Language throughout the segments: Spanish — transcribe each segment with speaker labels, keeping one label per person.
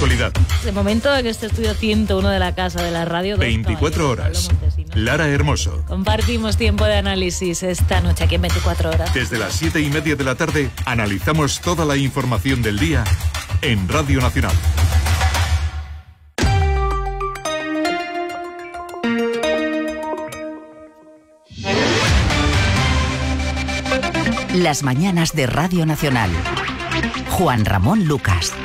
Speaker 1: actualidad.
Speaker 2: De momento en este estudio 101 de la Casa de la Radio.
Speaker 1: 24 horas. Lara Hermoso.
Speaker 2: Compartimos tiempo de análisis esta noche aquí en 24 horas.
Speaker 1: Desde las 7:30 de la tarde analizamos toda la información del día en Radio Nacional.
Speaker 3: Las mañanas de Radio Nacional. Juan Ramón Lucas.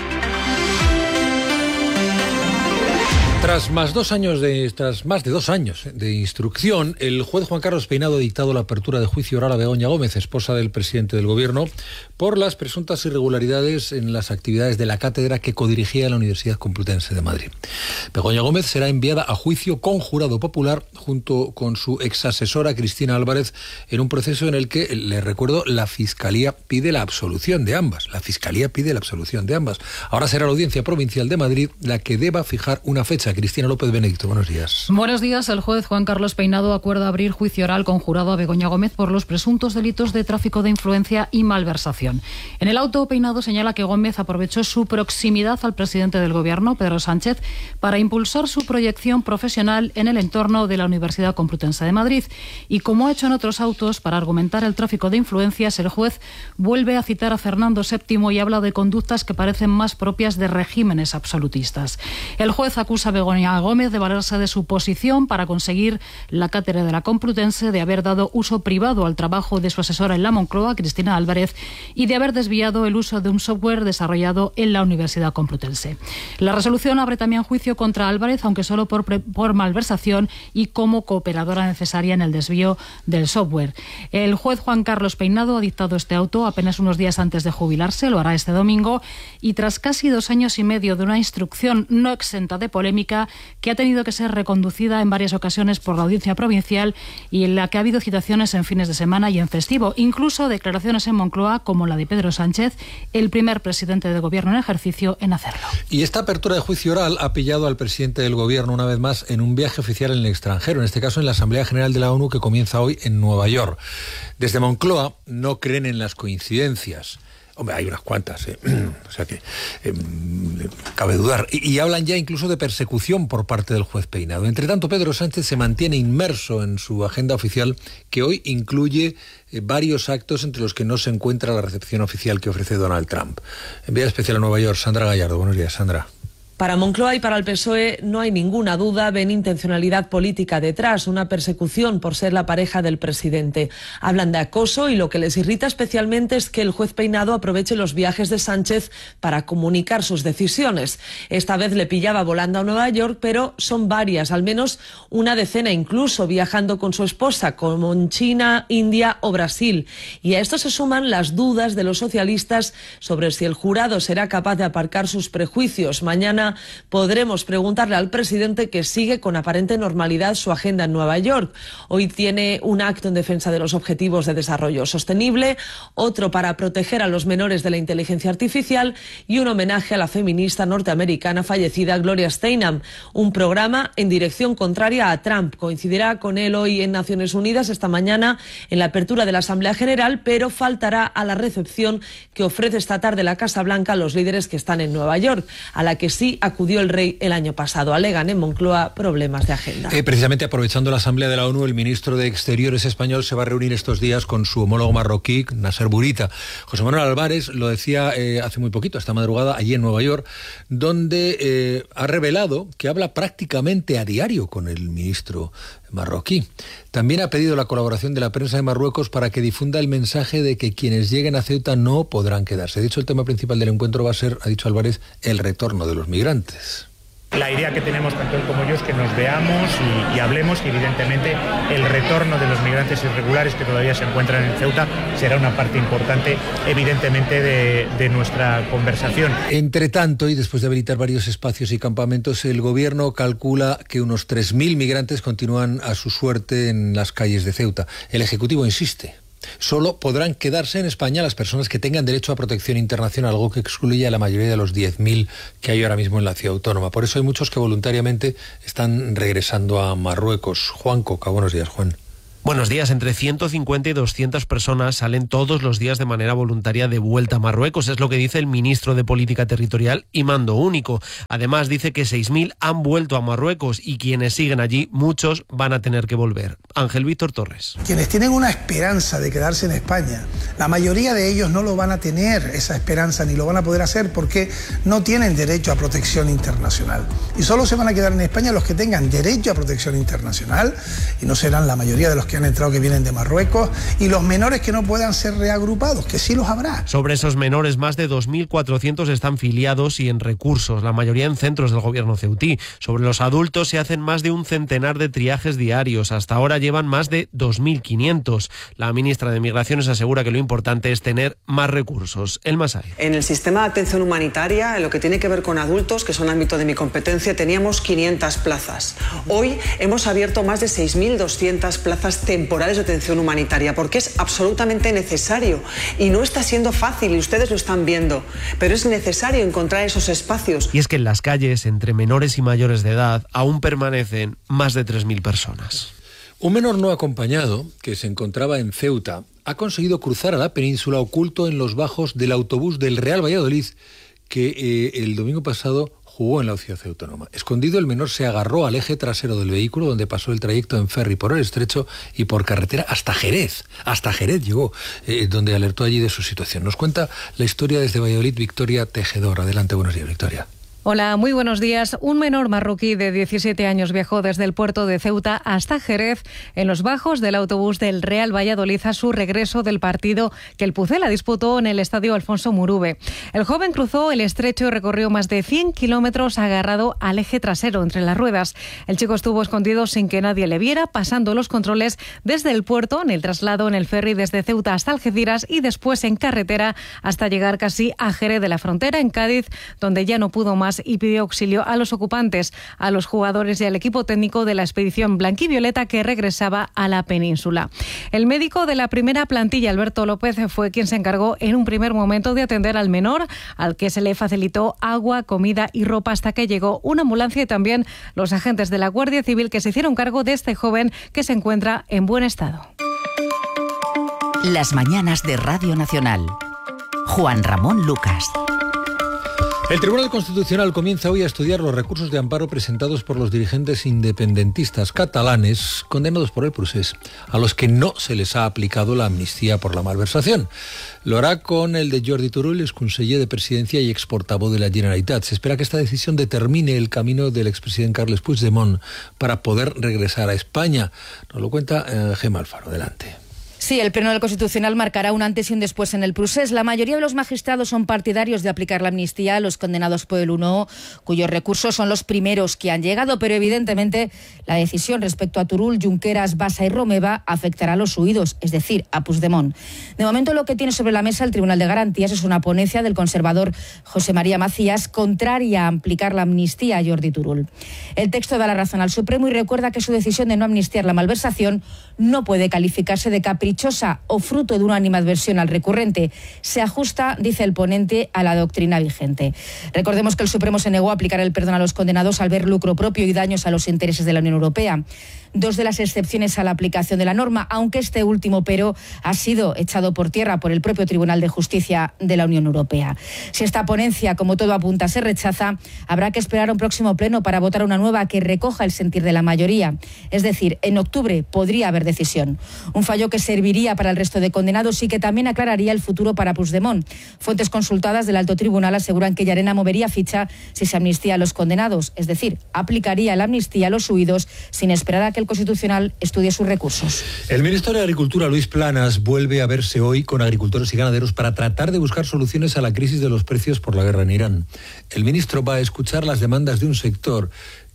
Speaker 4: Tras más de 2 años de instrucción, el juez Juan Carlos Peinado ha dictado la apertura de juicio oral a Begoña Gómez, esposa del presidente del Gobierno, por las presuntas irregularidades en las actividades de la cátedra que codirigía la Universidad Complutense de Madrid. Begoña Gómez será enviada a juicio con jurado popular junto con su exasesora Cristina Álvarez en un proceso en el que, le recuerdo, la Fiscalía pide la absolución de ambas. Ahora será la Audiencia Provincial de Madrid la que deba fijar una fecha. Cristina López Benedicto, buenos días.
Speaker 5: Buenos días. El juez Juan Carlos Peinado acuerda abrir juicio oral con jurado a Begoña Gómez por los presuntos delitos de tráfico de influencia y malversación. En el auto, Peinado señala que Gómez aprovechó su proximidad al presidente del Gobierno, Pedro Sánchez, para impulsar su proyección profesional en el entorno de la Universidad Complutense de Madrid. Y como ha hecho en otros autos, para argumentar el tráfico de influencias, el juez vuelve a citar a Fernando VII y habla de conductas que parecen más propias de regímenes absolutistas. El juez acusa a Begoña Gómez de valerse de su posición para conseguir la cátedra de la Complutense, de haber dado uso privado al trabajo de su asesora en la Moncloa, Cristina Álvarez, y de haber desviado el uso de un software desarrollado en la Universidad Complutense. La resolución abre también juicio contra Álvarez, aunque solo por malversación y como cooperadora necesaria en el desvío del software. El juez Juan Carlos Peinado ha dictado este auto apenas unos días antes de jubilarse, lo hará este domingo, y tras casi 2 años y medio de una instrucción no exenta de polémica, que ha tenido que ser reconducida en varias ocasiones por la Audiencia Provincial y en la que ha habido citaciones en fines de semana y en festivo, incluso declaraciones en Moncloa como la de Pedro Sánchez, el primer presidente de Gobierno en ejercicio en hacerlo.
Speaker 4: Y esta apertura de juicio oral ha pillado al presidente del Gobierno una vez más en un viaje oficial en el extranjero, en este caso en la Asamblea General de la ONU, que comienza hoy en Nueva York. Desde Moncloa no creen en las coincidencias. Hombre, hay unas cuantas, o sea que cabe dudar. Y hablan ya incluso de persecución por parte del juez Peinado. Entre tanto, Pedro Sánchez se mantiene inmerso en su agenda oficial, que hoy incluye varios actos entre los que no se encuentra la recepción oficial que ofrece Donald Trump. Enviada especial a Nueva York, Sandra Gallardo. Buenos días, Sandra.
Speaker 6: Para Moncloa y para el PSOE no hay ninguna duda, ven intencionalidad política detrás, una persecución por ser la pareja del presidente. Hablan de acoso y lo que les irrita especialmente es que el juez Peinado aproveche los viajes de Sánchez para comunicar sus decisiones. Esta vez le pillaba volando a Nueva York, pero son varias, al menos una decena incluso, viajando con su esposa, como en China, India o Brasil. Y a esto se suman las dudas de los socialistas sobre si el jurado será capaz de aparcar sus prejuicios. Mañana podremos preguntarle al presidente, que sigue con aparente normalidad su agenda en Nueva York. Hoy tiene un acto en defensa de los objetivos de desarrollo sostenible, otro para proteger a los menores de la inteligencia artificial y un homenaje a la feminista norteamericana fallecida Gloria Steinem. Un programa en dirección contraria a Trump. Coincidirá con él hoy en Naciones Unidas, esta mañana en la apertura de la Asamblea General, pero faltará a la recepción que ofrece esta tarde la Casa Blanca a los líderes que están en Nueva York, a la que sí acudió el rey el año pasado. Alegan en Moncloa problemas de agenda.
Speaker 4: Precisamente aprovechando la Asamblea de la ONU, el ministro de Exteriores español se va a reunir estos días con su homólogo marroquí, Nasser Bourita. José Manuel Álvarez lo decía hace muy poquito, esta madrugada, allí en Nueva York, donde ha revelado que habla prácticamente a diario con el ministro marroquí. También ha pedido la colaboración de la prensa de Marruecos para que difunda el mensaje de que quienes lleguen a Ceuta no podrán quedarse. De hecho, el tema principal del encuentro va a ser, ha dicho Álvarez, el retorno de los migrantes.
Speaker 7: La idea que tenemos tanto él como yo es que nos veamos y hablemos, y evidentemente el retorno de los migrantes irregulares que todavía se encuentran en Ceuta será una parte importante, evidentemente, de nuestra conversación.
Speaker 4: Entre tanto, y después de habilitar varios espacios y campamentos, el gobierno calcula que unos 3.000 migrantes continúan a su suerte en las calles de Ceuta. El Ejecutivo insiste. Solo podrán quedarse en España las personas que tengan derecho a protección internacional, algo que excluye a la mayoría de los 10.000 que hay ahora mismo en la ciudad autónoma. Por eso hay muchos que voluntariamente están regresando a Marruecos. Juan Coca, buenos días, Juan.
Speaker 8: Buenos días. Entre 150 y 200 personas salen todos los días de manera voluntaria de vuelta a Marruecos. Es lo que dice el ministro de Política Territorial y Mando Único. Además, dice que 6.000 han vuelto a Marruecos y quienes siguen allí, muchos van a tener que volver. Ángel Víctor Torres.
Speaker 9: Quienes tienen una esperanza de quedarse en España, la mayoría de ellos no lo van a tener, esa esperanza, ni lo van a poder hacer porque no tienen derecho a protección internacional. Y solo se van a quedar en España los que tengan derecho a protección internacional, y no serán la mayoría de los que han entrado que vienen de Marruecos, y los menores que no puedan ser reagrupados, que sí los habrá.
Speaker 8: Sobre esos menores, más de 2.400 están filiados y en recursos, la mayoría en centros del gobierno ceutí. Sobre los adultos se hacen más de un centenar de triajes diarios. Hasta ahora llevan más de 2.500. La ministra de Migraciones asegura que lo importante es tener más recursos. El Masai.
Speaker 10: En el sistema de atención humanitaria, en lo que tiene que ver con adultos, que son ámbito de mi competencia, teníamos 500 plazas. Hoy hemos abierto más de 6.200 plazas temporales de atención humanitaria, porque es absolutamente necesario y no está siendo fácil, y ustedes lo están viendo, pero es necesario encontrar esos espacios.
Speaker 8: Y es que en las calles, entre menores y mayores de edad, aún permanecen más de 3.000 personas.
Speaker 4: Un menor no acompañado, que se encontraba en Ceuta, ha conseguido cruzar a la península oculto en los bajos del autobús del Real Valladolid, que el domingo pasado jugó en la ciudad autónoma. Escondido, el menor se agarró al eje trasero del vehículo, donde pasó el trayecto en ferry por el estrecho y por carretera hasta Jerez. Hasta Jerez llegó, donde alertó allí de su situación. Nos cuenta la historia desde Valladolid Victoria Tejedor. Adelante, buenos días, Victoria.
Speaker 11: Hola, muy buenos días. Un menor marroquí de 17 años viajó desde el puerto de Ceuta hasta Jerez en los bajos del autobús del Real Valladolid a su regreso del partido que el Pucela disputó en el estadio Alfonso Murube. El joven cruzó el estrecho y recorrió más de 100 kilómetros agarrado al eje trasero entre las ruedas. El chico estuvo escondido sin que nadie le viera, pasando los controles desde el puerto, en el traslado en el ferry desde Ceuta hasta Algeciras y después en carretera hasta llegar casi a Jerez de la Frontera, en Cádiz, donde ya no pudo más y pidió auxilio a los ocupantes, a los jugadores y al equipo técnico de la expedición blanquivioleta que regresaba a la península. El médico de la primera plantilla, Alberto López, fue quien se encargó en un primer momento de atender al menor, al que se le facilitó agua, comida y ropa hasta que llegó una ambulancia y también los agentes de la Guardia Civil que se hicieron cargo de este joven que se encuentra en buen estado.
Speaker 3: Las mañanas de Radio Nacional. Juan Ramón Lucas.
Speaker 4: El Tribunal Constitucional comienza hoy a estudiar los recursos de amparo presentados por los dirigentes independentistas catalanes condenados por el procés, a los que no se les ha aplicado la amnistía por la malversación. Lo hará con el de Jordi Turull, exconseller de Presidencia y exportavoz de la Generalitat. Se espera que esta decisión determine el camino del expresidente Carles Puigdemont para poder regresar a España. Nos lo cuenta Gemma Alfaro. Adelante.
Speaker 12: Sí, el Pleno del Constitucional marcará un antes y un después en el procés. La mayoría de los magistrados son partidarios de aplicar la amnistía a los condenados por el 1O, cuyos recursos son los primeros que han llegado, pero evidentemente la decisión respecto a Turull, Junqueras, Bassa y Romeva afectará a los huidos, es decir, a Puigdemont. De momento, lo que tiene sobre la mesa el Tribunal de Garantías es una ponencia del conservador José María Macías contraria a aplicar la amnistía a Jordi Turull. El texto da la razón al Supremo y recuerda que su decisión de no amnistiar la malversación no puede calificarse de caprichosa o fruto de una animadversión al recurrente. Se ajusta, dice el ponente, a la doctrina vigente. Recordemos que el Supremo se negó a aplicar el perdón a los condenados al ver lucro propio y daños a los intereses de la Unión Europea. Dos de las excepciones a la aplicación de la norma, aunque este último pero ha sido echado por tierra por el propio Tribunal de Justicia de la Unión Europea. Si esta ponencia, como todo apunta, se rechaza, habrá que esperar a un próximo pleno para votar una nueva que recoja el sentir de la mayoría. Es decir, en octubre podría haber decisión. Un fallo que serviría para el resto de condenados y que también aclararía el futuro para Puigdemont. Fuentes consultadas del Alto Tribunal aseguran que Llarena movería ficha si se amnistía a los condenados, es decir, aplicaría la amnistía a los huidos sin esperar a que el Constitucional estudie sus recursos.
Speaker 4: El ministro de Agricultura, Luis Planas, vuelve a verse hoy con agricultores y ganaderos para tratar de buscar soluciones a la crisis de los precios por la guerra en Irán. El ministro va a escuchar las demandas de un sector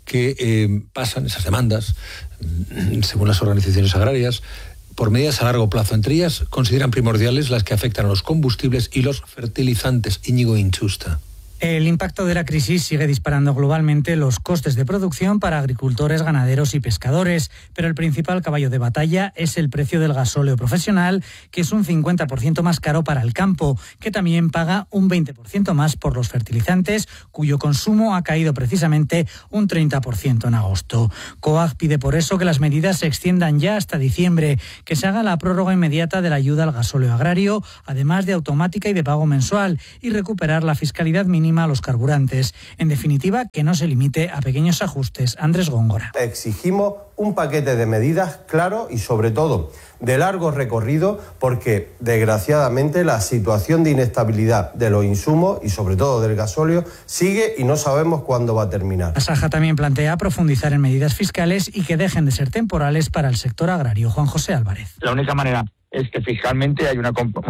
Speaker 4: que pasan esas demandas, según las organizaciones agrarias, por medidas a largo plazo. Entre ellas consideran primordiales las que afectan a los combustibles y los fertilizantes. Íñigo Inchusta.
Speaker 13: El impacto de la crisis sigue disparando globalmente los costes de producción para agricultores, ganaderos y pescadores, pero el principal caballo de batalla es el precio del gasóleo profesional, que es un 50% más caro para el campo, que también paga un 20% más por los fertilizantes, cuyo consumo ha caído precisamente un 30% en agosto. COAG pide por eso que las medidas se extiendan ya hasta diciembre, que se haga la prórroga inmediata de la ayuda al gasóleo agrario, además de automática y de pago mensual, y recuperar la fiscalidad mínima a los carburantes. En definitiva, que no se limite a pequeños ajustes. Andrés Góngora.
Speaker 14: Exigimos un paquete de medidas claro y sobre todo de largo recorrido, porque desgraciadamente la situación de inestabilidad de los insumos y sobre todo del gasóleo sigue y no sabemos cuándo va a terminar.
Speaker 13: La Saja también plantea profundizar en medidas fiscales y que dejen de ser temporales para el sector agrario. Juan José Álvarez.
Speaker 15: La única manera es que fiscalmente hay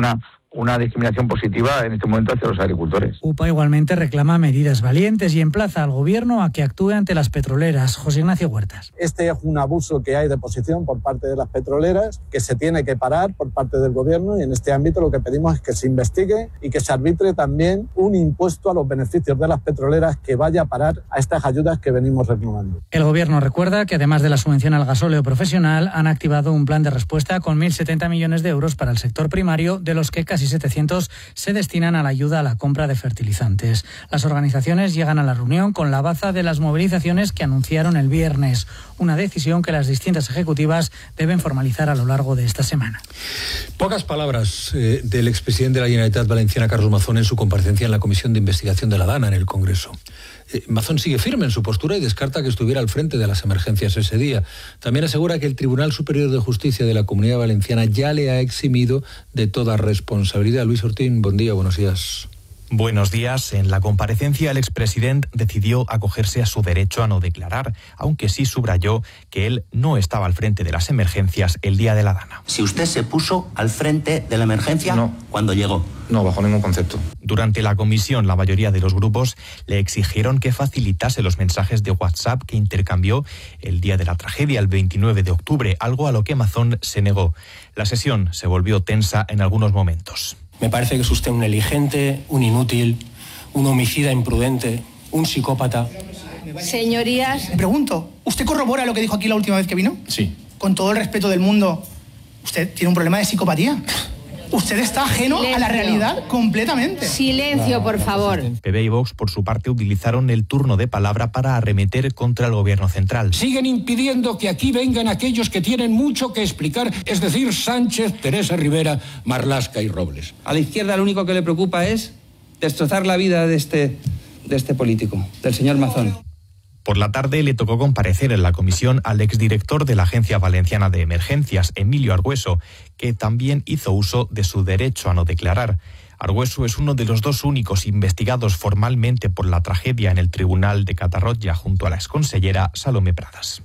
Speaker 15: una discriminación positiva en este momento hacia los agricultores.
Speaker 13: UPA igualmente reclama medidas valientes y emplaza al Gobierno a que actúe ante las petroleras. José Ignacio Huertas.
Speaker 16: Este es un abuso que hay de posición por parte de las petroleras, que se tiene que parar por parte del Gobierno, y en este ámbito lo que pedimos es que se investigue y que se arbitre también un impuesto a los beneficios de las petroleras que vaya a parar a estas ayudas que venimos reclamando.
Speaker 13: El Gobierno recuerda que además de la subvención al gasóleo profesional, han activado un plan de respuesta con 1.070 millones de euros para el sector primario, de los que casi 700 se destinan a la ayuda a la compra de fertilizantes. Las organizaciones llegan a la reunión con la baza de las movilizaciones que anunciaron el viernes, una decisión que las distintas ejecutivas deben formalizar a lo largo de esta semana.
Speaker 4: Pocas palabras del expresidente de la Generalitat Valenciana, Carlos Mazón, en su comparecencia en la Comisión de Investigación de la Dana en el Congreso. Mazón sigue firme en su postura y descarta que estuviera al frente de las emergencias ese día. También asegura que el Tribunal Superior de Justicia de la Comunidad Valenciana ya le ha eximido de toda responsabilidad. Luis Ortín, buen día, buenos días.
Speaker 17: Buenos días. En la comparecencia, el expresidente decidió acogerse a su derecho a no declarar, aunque sí subrayó que él no estaba al frente de las emergencias el día de la Dana.
Speaker 18: Si usted se puso al frente de la emergencia, no. ¿Cuándo llegó?
Speaker 17: No, bajo ningún concepto. Durante la comisión, la mayoría de los grupos le exigieron que facilitase los mensajes de WhatsApp que intercambió el día de la tragedia, el 29 de octubre, algo a lo que Mazón se negó. La sesión se volvió tensa en algunos momentos.
Speaker 19: Me parece que es usted un negligente, un inútil, un homicida imprudente, un psicópata.
Speaker 20: Señorías... Me pregunto, ¿usted corrobora lo que dijo aquí la última vez que vino?
Speaker 19: Sí.
Speaker 20: Con todo el respeto del mundo, ¿usted tiene un problema de psicopatía? Usted está ajeno a la realidad completamente.
Speaker 21: Silencio, por favor.
Speaker 17: PP y Vox, por su parte, utilizaron el turno de palabra para arremeter contra el gobierno central.
Speaker 22: Siguen impidiendo que aquí vengan aquellos que tienen mucho que explicar, es decir, Sánchez, Teresa Rivera, Marlaska y Robles.
Speaker 23: A la izquierda lo único que le preocupa es destrozar la vida de este político, del señor Mazón.
Speaker 17: Por la tarde le tocó comparecer en la comisión al exdirector de la Agencia Valenciana de Emergencias, Emilio Argüeso, que también hizo uso de su derecho a no declarar. Argüeso es uno de los dos únicos investigados formalmente por la tragedia en el Tribunal de Catarroja, junto a la exconsellera Salomé Pradas.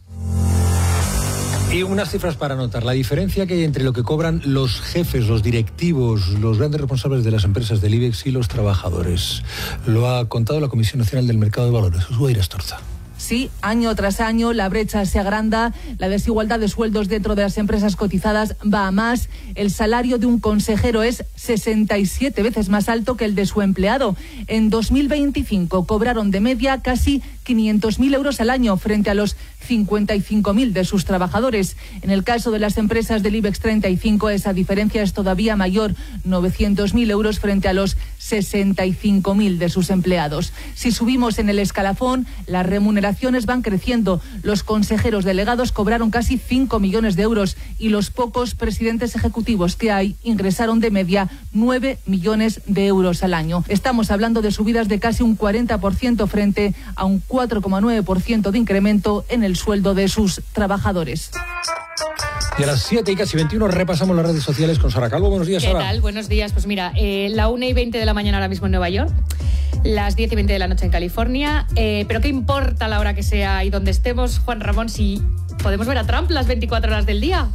Speaker 4: Y unas cifras para anotar. La diferencia que hay entre lo que cobran los jefes, los directivos, los grandes responsables de las empresas del IBEX y los trabajadores. Lo ha contado la Comisión Nacional del Mercado de Valores. Ushuaira Astorza.
Speaker 24: Sí, año tras año la brecha se agranda, la desigualdad de sueldos dentro de las empresas cotizadas va a más. El salario de un consejero es 67 veces más alto que el de su empleado. En 2025 cobraron de media casi 500.000 euros al año frente a los 55.000 de sus trabajadores. En el caso de las empresas del IBEX 35 esa diferencia es todavía mayor, 900.000 euros frente a los 65.000 de sus empleados. Si subimos en el escalafón, las remuneraciones van creciendo. Los consejeros delegados cobraron casi 5 millones de euros y los pocos presidentes ejecutivos que hay ingresaron de media 9 millones de euros al año. Estamos hablando de subidas de casi un 40% frente a un 4,9% de incremento en el sueldo de sus trabajadores.
Speaker 4: Y a las 7:21 repasamos las redes sociales con Sara Calvo. Buenos días, Sara.
Speaker 25: ¿Qué tal? Buenos días. Pues mira, la 1:20 de la mañana ahora mismo en Nueva York, las 10:20 de la noche en California. Pero ¿qué importa la hora que sea y donde estemos, Juan Ramón, si podemos ver a Trump las 24 horas del día?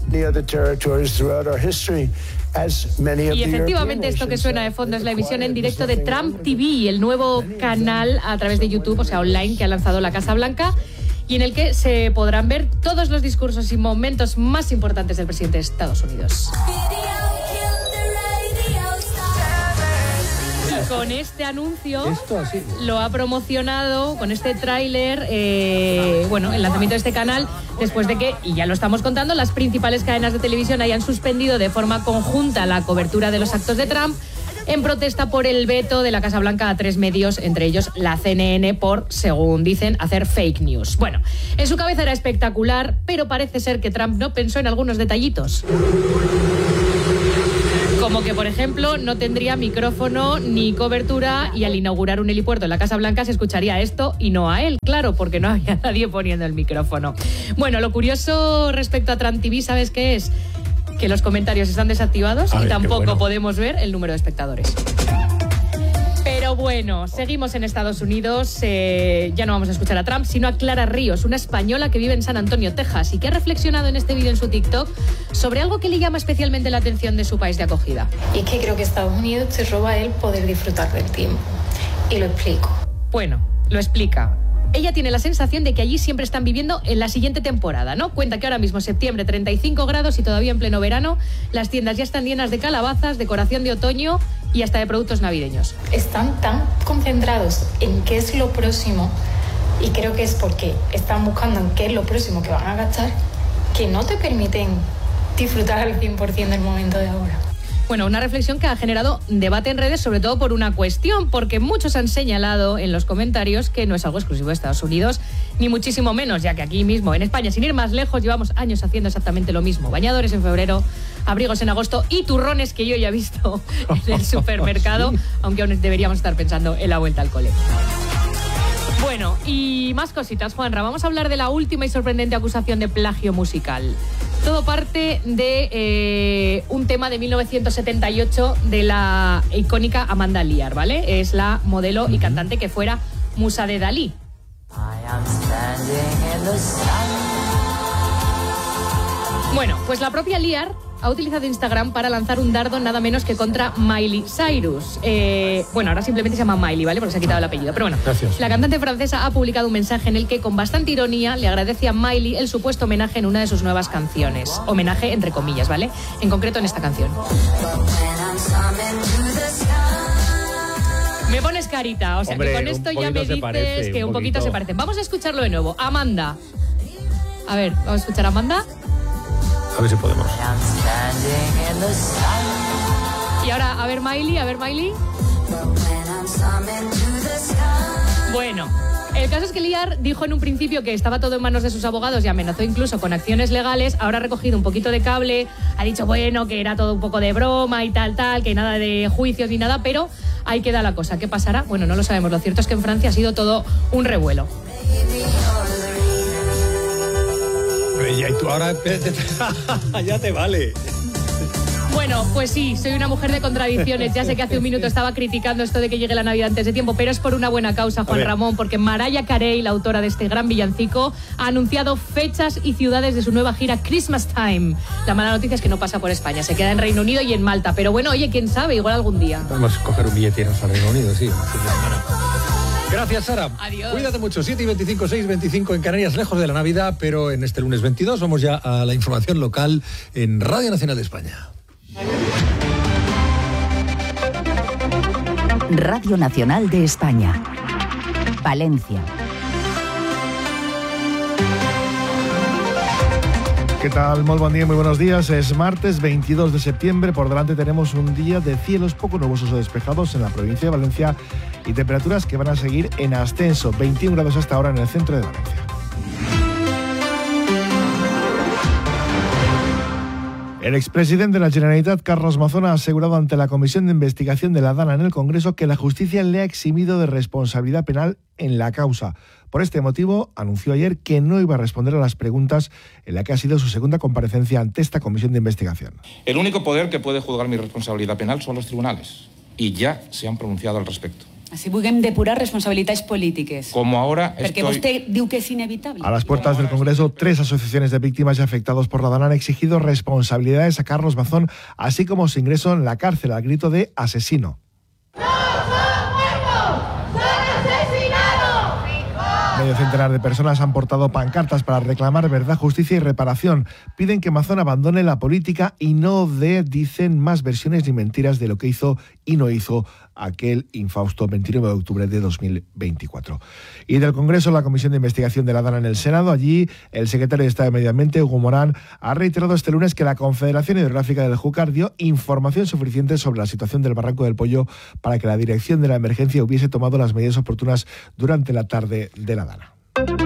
Speaker 25: Y efectivamente esto que suena de fondo es la emisión en directo de Trump TV, el nuevo canal a través de YouTube, o sea, online, que ha lanzado la Casa Blanca, y en el que se podrán ver todos los discursos y momentos más importantes del presidente de Estados Unidos. con este anuncio.
Speaker 4: Esto así.
Speaker 25: Lo ha promocionado con este tráiler, el lanzamiento de este canal, después de que, y ya lo estamos contando, las principales cadenas de televisión hayan suspendido de forma conjunta la cobertura de los actos de Trump en protesta por el veto de la Casa Blanca a 3 medios, entre ellos la CNN, por, según dicen, hacer fake news. Bueno, en su cabeza era espectacular, pero parece ser que Trump no pensó en algunos detallitos. Como que, por ejemplo, no tendría micrófono ni cobertura y al inaugurar un helipuerto en la Casa Blanca se escucharía esto y no a él, claro, porque no había nadie poniendo el micrófono. Bueno, lo curioso respecto a Trump TV, ¿sabes qué es? Que los comentarios están desactivados y tampoco podemos ver el número de espectadores. Pero bueno, seguimos en Estados Unidos. Ya no vamos a escuchar a Trump, sino a Clara Ríos, una española que vive en San Antonio, Texas, y que ha reflexionado en este vídeo en su TikTok sobre algo que le llama especialmente la atención de su país de acogida.
Speaker 1: Y es que creo que Estados Unidos te roba el poder disfrutar del tiempo. Y lo explico.
Speaker 25: Bueno, lo explica. Ella tiene la sensación de que allí siempre están viviendo en la siguiente temporada, ¿no? Cuenta que ahora mismo septiembre, 35 grados y todavía en pleno verano, las tiendas ya están llenas de calabazas, decoración de otoño y hasta de productos navideños.
Speaker 1: Están tan concentrados en qué es lo próximo, y creo que es porque están buscando en qué es lo próximo que van a gastar, que no te permiten disfrutar al 100% del momento de ahora.
Speaker 25: Bueno, una reflexión que ha generado debate en redes, sobre todo por una cuestión, porque muchos han señalado en los comentarios que no es algo exclusivo de Estados Unidos, ni muchísimo menos, ya que aquí mismo, en España, sin ir más lejos, llevamos años haciendo exactamente lo mismo. Bañadores en febrero, abrigos en agosto y turrones que yo ya he visto en el supermercado, sí. Aunque aún deberíamos estar pensando en la vuelta al cole. Bueno, y más cositas, Juanra. Vamos a hablar de la última y sorprendente acusación de plagio musical. Todo parte de un tema de 1978 de la icónica Amanda Lear, ¿vale? Es la modelo y cantante que fuera musa de Dalí. Bueno, pues la propia Lear ha utilizado Instagram para lanzar un dardo nada menos que contra Miley Cyrus. Ahora simplemente se llama Miley, ¿vale? Porque se ha quitado el apellido. Pero bueno, gracias. La cantante francesa ha publicado un mensaje en el que, con bastante ironía, le agradece a Miley el supuesto homenaje en una de sus nuevas canciones. Homenaje entre comillas, ¿vale? En concreto en esta canción. Me pones carita, o sea, hombre, que con esto ya me dices que un poquito se parecen. Vamos a escucharlo de nuevo. Amanda. A ver, vamos a escuchar a Amanda.
Speaker 4: A ver si podemos.
Speaker 25: Y ahora, a ver Miley. Bueno, el caso es que Lear dijo en un principio que estaba todo en manos de sus abogados y amenazó incluso con acciones legales. Ahora ha recogido un poquito de cable, ha dicho, bueno, que era todo un poco de broma y tal, que nada de juicios ni nada, pero ahí queda la cosa. ¿Qué pasará? Bueno, no lo sabemos. Lo cierto es que en Francia ha sido todo un revuelo.
Speaker 4: Y tú ahora ya te vale.
Speaker 25: Bueno, pues sí, soy una mujer de contradicciones. Ya sé que hace un minuto estaba criticando esto de que llegue la Navidad antes de tiempo, pero es por una buena causa, Juan Ramón, porque Mariah Carey, la autora de este gran villancico, ha anunciado fechas y ciudades de su nueva gira Christmas Time. La mala noticia es que no pasa por España, se queda en Reino Unido y en Malta. Pero bueno, oye, quién sabe, igual algún día.
Speaker 4: Vamos a coger un billete y irnos al Reino Unido, sí. Gracias, Sara.
Speaker 25: Adiós.
Speaker 4: Cuídate mucho. 7:25, 6:25 en Canarias, lejos de la Navidad, pero en este lunes 22 vamos ya a la información local en Radio Nacional de España.
Speaker 3: Radio Nacional de España. Valencia.
Speaker 2: ¿Qué tal? Muy buen día, muy buenos días. Es martes 22 de septiembre. Por delante tenemos un día de cielos poco nubosos o despejados en la provincia de Valencia y temperaturas que van a seguir en ascenso. 21 grados hasta ahora en el centro de Valencia. El expresidente de la Generalitat, Carlos Mazón, ha asegurado ante la Comisión de Investigación de la DANA en el Congreso que la justicia le ha eximido de responsabilidad penal en la causa. Por este motivo, anunció ayer que no iba a responder a las preguntas en la que ha sido su segunda comparecencia ante esta comisión de investigación.
Speaker 5: El único poder que puede juzgar mi responsabilidad penal son los tribunales, y ya se han pronunciado al respecto.
Speaker 6: Així puguem depurar responsabilitats polítiques.
Speaker 5: Como ahora
Speaker 6: Perquè vostè diu que es inevitable.
Speaker 2: A las puertas del Congreso, 3 asociaciones de víctimas y afectados por la DANA han exigido responsabilidades a Carlos Mazón, así como su ingreso en la cárcel al grito de asesino. Medio centenar de personas han portado pancartas para reclamar verdad, justicia y reparación. Piden que Mazón abandone la política y no dé, dicen, más versiones ni mentiras de lo que hizo y no hizo aquel infausto 29 de octubre de 2024. Y del Congreso, la Comisión de Investigación de la Dana en el Senado. Allí, el secretario de Estado de Medio Ambiente, Hugo Morán, ha reiterado este lunes que la Confederación Hidrográfica del Júcar dio información suficiente sobre la situación del Barranco del Pollo para que la dirección de la emergencia hubiese tomado las medidas oportunas durante la tarde de la Dana.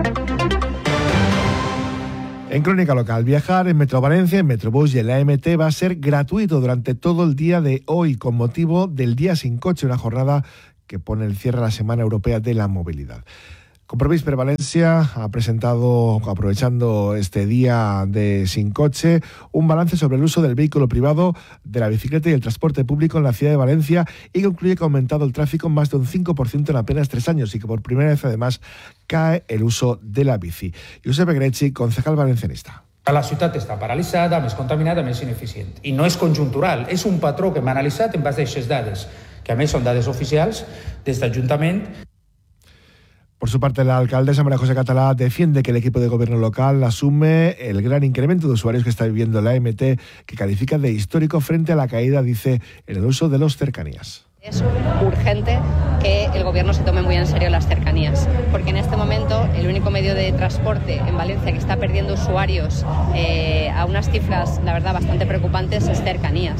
Speaker 2: En Crónica Local, viajar en Metro Valencia, en Metrobús y en la MT va a ser gratuito durante todo el día de hoy con motivo del Día Sin Coche, una jornada que pone el cierre a la Semana Europea de la Movilidad. Compromís per Valencia ha presentado, aprovechando este día de sin coche, un balance sobre el uso del vehículo privado, de la bicicleta y el transporte público en la ciudad de Valencia y concluye que ha aumentado el tráfico en más de un 5% en apenas 3 años y que por primera vez además cae el uso de la bici. Josep Egrechi, concejal valencianista.
Speaker 7: La ciutat està paralitzada, més contaminada, més ineficient. I no és conjuntural, és un patró que hem analitzat en base a aquestes dades, que a més són dades oficials des d'Ajuntament.
Speaker 2: Por su parte, la alcaldesa María José Catalá defiende que el equipo de gobierno local asume el gran incremento de usuarios que está viviendo la MT, que califica de histórico frente a la caída, dice, en el uso de los cercanías.
Speaker 8: Es urgente que el gobierno se tome muy en serio las cercanías, porque en este momento el único medio de transporte en Valencia que está perdiendo usuarios a unas cifras, la verdad, bastante preocupantes es cercanías.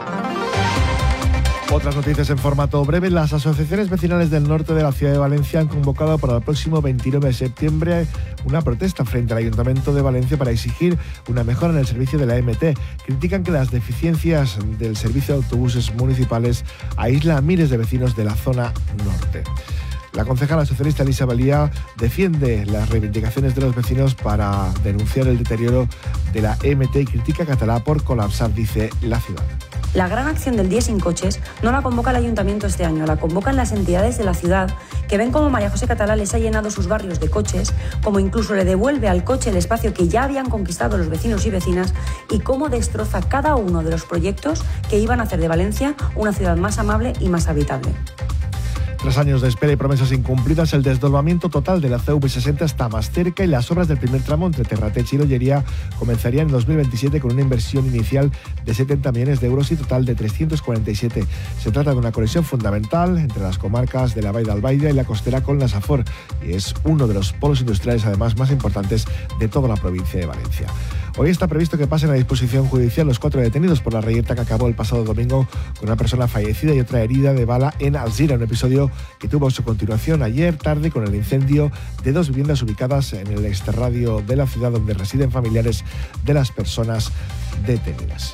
Speaker 2: Otras noticias en formato breve. Las asociaciones vecinales del norte de la ciudad de Valencia han convocado para el próximo 29 de septiembre una protesta frente al Ayuntamiento de Valencia para exigir una mejora en el servicio de la MT. Critican que las deficiencias del servicio de autobuses municipales aíslan a miles de vecinos de la zona norte. La concejala socialista Elisa Valía defiende las reivindicaciones de los vecinos para denunciar el deterioro de la MT y critica a Catalá por colapsar, dice, la ciudad.
Speaker 9: La gran acción del Día Sin Coches no la convoca el Ayuntamiento este año, la convocan las entidades de la ciudad que ven cómo María José Catalá les ha llenado sus barrios de coches, como incluso le devuelve al coche el espacio que ya habían conquistado los vecinos y vecinas y cómo destroza cada uno de los proyectos que iban a hacer de Valencia una ciudad más amable y más habitable.
Speaker 2: Tras años de espera y promesas incumplidas, el desdoblamiento total de la CV60 está más cerca y las obras del primer tramo entre Terrateig y Lollería comenzarían en 2027 con una inversión inicial de 70 millones de euros y total de 347. Se trata de una conexión fundamental entre las comarcas de la Vall d'Albaida y la costera con la Safor y es uno de los polos industriales además más importantes de toda la provincia de Valencia. Hoy está previsto que pasen a disposición judicial los 4 detenidos por la reyerta que acabó el pasado domingo con una persona fallecida y otra herida de bala en Alzira, un episodio que tuvo su continuación ayer tarde con el incendio de 2 viviendas ubicadas en el extrarradio de la ciudad donde residen familiares de las personas detenidas.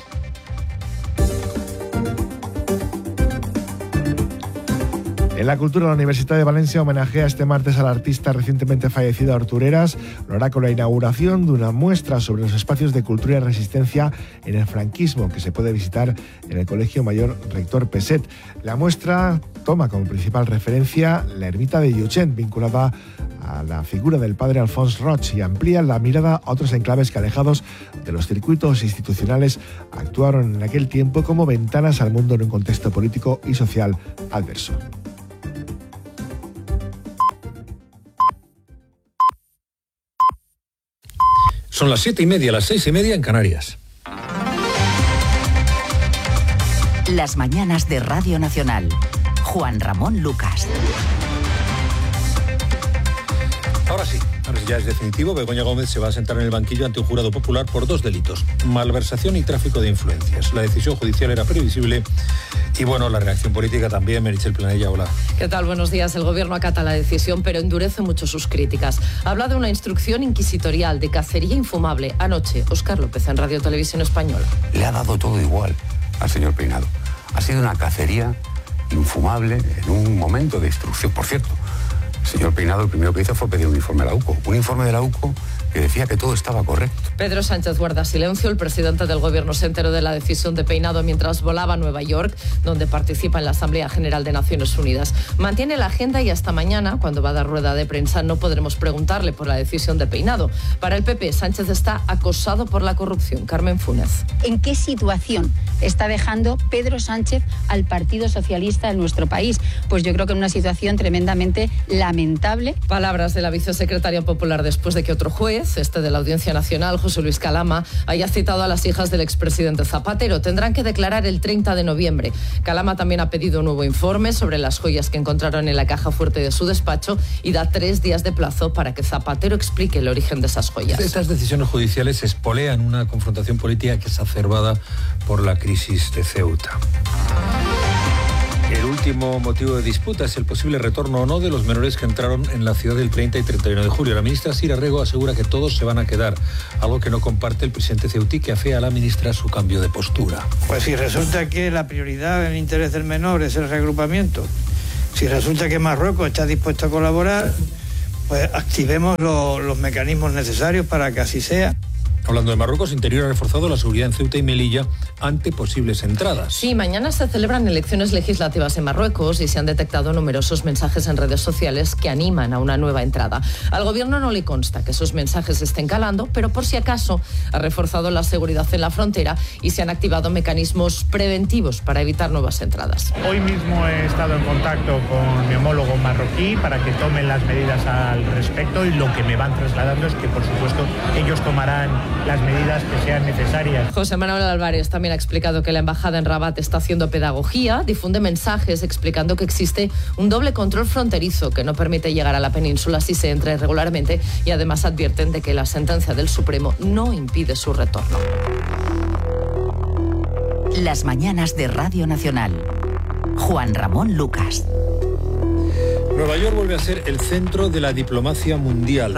Speaker 2: En la cultura, la Universidad de Valencia homenajea este martes al artista recientemente fallecido Artur Heras. Lo hará con la inauguración de una muestra sobre los espacios de cultura y resistencia en el franquismo que se puede visitar en el Colegio Mayor Rector Peset. La muestra toma como principal referencia la ermita de Llutxent, vinculada a la figura del padre Alfons Roig, y amplía la mirada a otros enclaves que, alejados de los circuitos institucionales, actuaron en aquel tiempo como ventanas al mundo en un contexto político y social adverso.
Speaker 4: Son las 7:30, las 6:30 en Canarias.
Speaker 3: Las mañanas de Radio Nacional. Juan Ramón Lucas.
Speaker 4: Ahora sí, ya es definitivo. Begoña Gómez se va a sentar en el banquillo ante un jurado popular por 2 delitos: malversación y tráfico de influencias. La decisión judicial era previsible y, bueno, la reacción política también. Meritxell Planella, hola.
Speaker 10: ¿Qué tal? Buenos días. El gobierno acata la decisión, pero endurece mucho sus críticas. Habla de una instrucción inquisitorial, de cacería infumable. Anoche, Óscar López en Radio Televisión Española.
Speaker 21: Le ha dado todo igual al señor Peinado. Ha sido una cacería infumable en un momento de instrucción. Por cierto, el señor Peinado lo primero que hizo fue pedir un informe a la UCO. Un informe de la UCO que decía que todo estaba correcto.
Speaker 10: Pedro Sánchez guarda silencio. El presidente del gobierno se enteró de la decisión de Peinado mientras volaba a Nueva York, donde participa en la Asamblea General de Naciones Unidas. Mantiene la agenda y hasta mañana, cuando va a dar rueda de prensa, no podremos preguntarle por la decisión de Peinado. Para el PP, Sánchez está acosado por la corrupción. Carmen Funes.
Speaker 26: ¿En qué situación está dejando Pedro Sánchez al Partido Socialista en nuestro país? Pues yo creo que en una situación tremendamente lamentable. lamentable.
Speaker 10: Palabras de la vicesecretaria popular después de que otro juez, de la Audiencia Nacional, José Luis Calama, haya citado a las hijas del expresidente Zapatero. Tendrán que declarar el 30 de noviembre. Calama también ha pedido un nuevo informe sobre las joyas que encontraron en la caja fuerte de su despacho y da 3 días de plazo para que Zapatero explique el origen de esas joyas.
Speaker 4: Estas decisiones judiciales espolean una confrontación política que es exacerbada por la crisis de Ceuta. El último motivo de disputa es el posible retorno o no de los menores que entraron en la ciudad del 30 y 31 de julio. La ministra Sira Rego asegura que todos se van a quedar, algo que no comparte el presidente ceutí, que afea a la ministra su cambio de postura.
Speaker 11: Pues si resulta que la prioridad en el interés del menor es el reagrupamiento, si resulta que Marruecos está dispuesto a colaborar, pues activemos los mecanismos necesarios para que así sea.
Speaker 4: Hablando de Marruecos, Interior ha reforzado la seguridad en Ceuta y Melilla ante posibles entradas.
Speaker 10: Sí, mañana se celebran elecciones legislativas en Marruecos y se han detectado numerosos mensajes en redes sociales que animan a una nueva entrada. Al gobierno no le consta que esos mensajes estén calando, pero por si acaso ha reforzado la seguridad en la frontera y se han activado mecanismos preventivos para evitar nuevas entradas.
Speaker 12: Hoy mismo he estado en contacto con mi homólogo marroquí para que tomen las medidas al respecto y lo que me van trasladando es que, por supuesto, ellos tomarán las medidas que sean necesarias.
Speaker 10: José Manuel Álvarez también ha explicado que la embajada en Rabat está haciendo pedagogía, difunde mensajes explicando que existe un doble control fronterizo que no permite llegar a la península si se entra irregularmente y además advierten de que la sentencia del Supremo no impide su retorno.
Speaker 3: Las mañanas de Radio Nacional. Juan Ramón Lucas.
Speaker 4: Nueva York vuelve a ser el centro de la diplomacia mundial.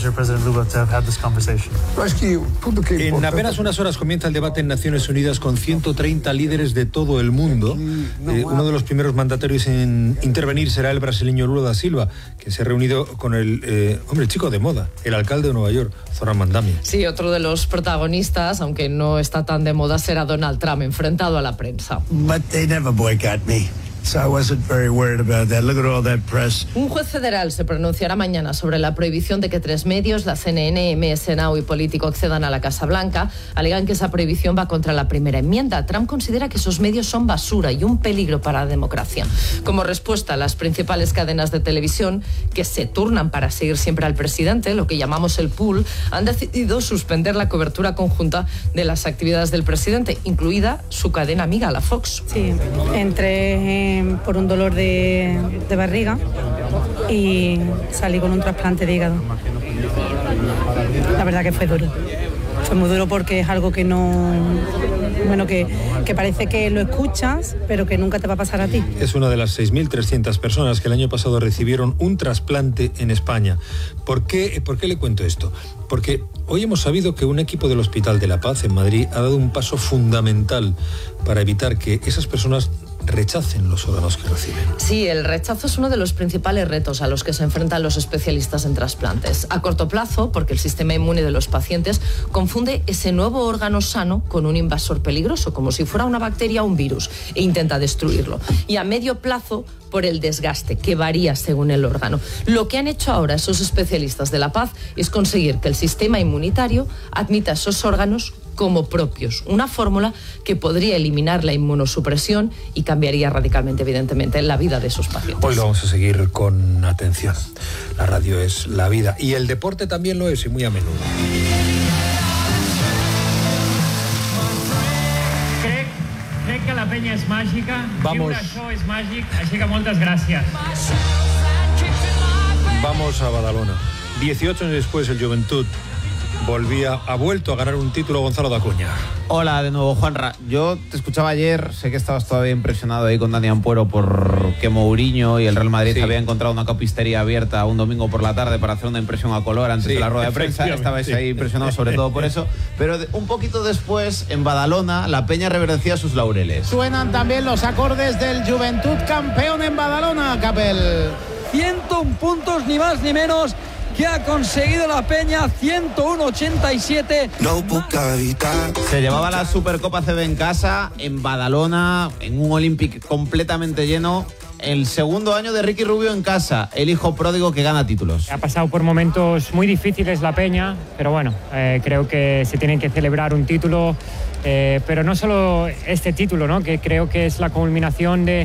Speaker 4: En apenas unas horas comienza el debate en Naciones Unidas con 130 líderes de todo el mundo. Uno de los primeros mandatarios en intervenir será el brasileño Lula da Silva, que se ha reunido con el chico de moda, el alcalde de Nueva York, Zoran Mandami.
Speaker 10: Sí, otro de los protagonistas, aunque no está tan de moda, será Donald Trump, enfrentado a la prensa.
Speaker 13: But they never boycott me. So I wasn't very worried about that. Look at all that press.
Speaker 10: Un juez federal se pronunciará mañana sobre la prohibición de que 3 medios, la CNN, MS Now y Político, accedan a la Casa Blanca. Alegan que esa prohibición va contra la primera enmienda. Trump considera que esos medios son basura y un peligro para la democracia. Como respuesta, las principales cadenas de televisión, que se turnan para seguir siempre al presidente, lo que llamamos el pool, han decidido suspender la cobertura conjunta de las actividades del presidente, incluida su cadena amiga, la Fox.
Speaker 14: Sí, entré por un dolor de barriga y salí con un trasplante de hígado. La verdad que fue duro. Fue muy duro porque es algo que que parece que lo escuchas, pero que nunca te va a pasar a ti.
Speaker 4: Es una de las 6.300 personas que el año pasado recibieron un trasplante en España. ¿Por qué le cuento esto? Porque hoy hemos sabido que un equipo del Hospital de la Paz en Madrid ha dado un paso fundamental para evitar que esas personas rechacen los órganos que reciben.
Speaker 10: Sí, el rechazo es uno de los principales retos a los que se enfrentan los especialistas en trasplantes. A corto plazo, porque el sistema inmune de los pacientes confunde ese nuevo órgano sano con un invasor peligroso, como si fuera una bacteria o un virus, e intenta destruirlo. Y a medio plazo, por el desgaste, que varía según el órgano. Lo que han hecho ahora esos especialistas de la Paz es conseguir que el sistema inmunitario admita esos órganos como propios, una fórmula que podría eliminar la inmunosupresión y cambiaría radicalmente, evidentemente, la vida de sus pacientes.
Speaker 4: Hoy lo vamos a seguir con atención. La radio es la vida y el deporte también lo es, y muy a menudo.
Speaker 15: Crec que la penya és màgica,
Speaker 4: vamos.
Speaker 15: Viure això és màgic, així que moltes gràcies.
Speaker 4: Vamos a Badalona. 18 años después, el Joventut ha vuelto a ganar un título. Gonzalo Dacuña.
Speaker 16: Hola de nuevo, Juanra. Yo te escuchaba ayer, sé que estabas todavía impresionado ahí con Dani Ampuero porque Mourinho y el Real Madrid había encontrado una copistería abierta un domingo por la tarde para hacer una impresión a color antes de la rueda de prensa. Estabais ahí impresionado sobre todo por eso. Pero un poquito después, en Badalona, la peña reverdecia sus laureles.
Speaker 27: Suenan también los acordes del Joventut campeón en Badalona, Capel.
Speaker 28: 101 puntos, ni más ni menos, que ha conseguido la peña, 101-87.
Speaker 16: Se llevaba la Supercopa CB en casa, en Badalona, en un Olympic completamente lleno. El segundo año de Ricky Rubio en casa, el hijo pródigo que gana títulos.
Speaker 15: Ha pasado por momentos muy difíciles la peña, pero bueno, creo que se tiene que celebrar un título, pero no solo este título, ¿no? Que creo que es la culminación de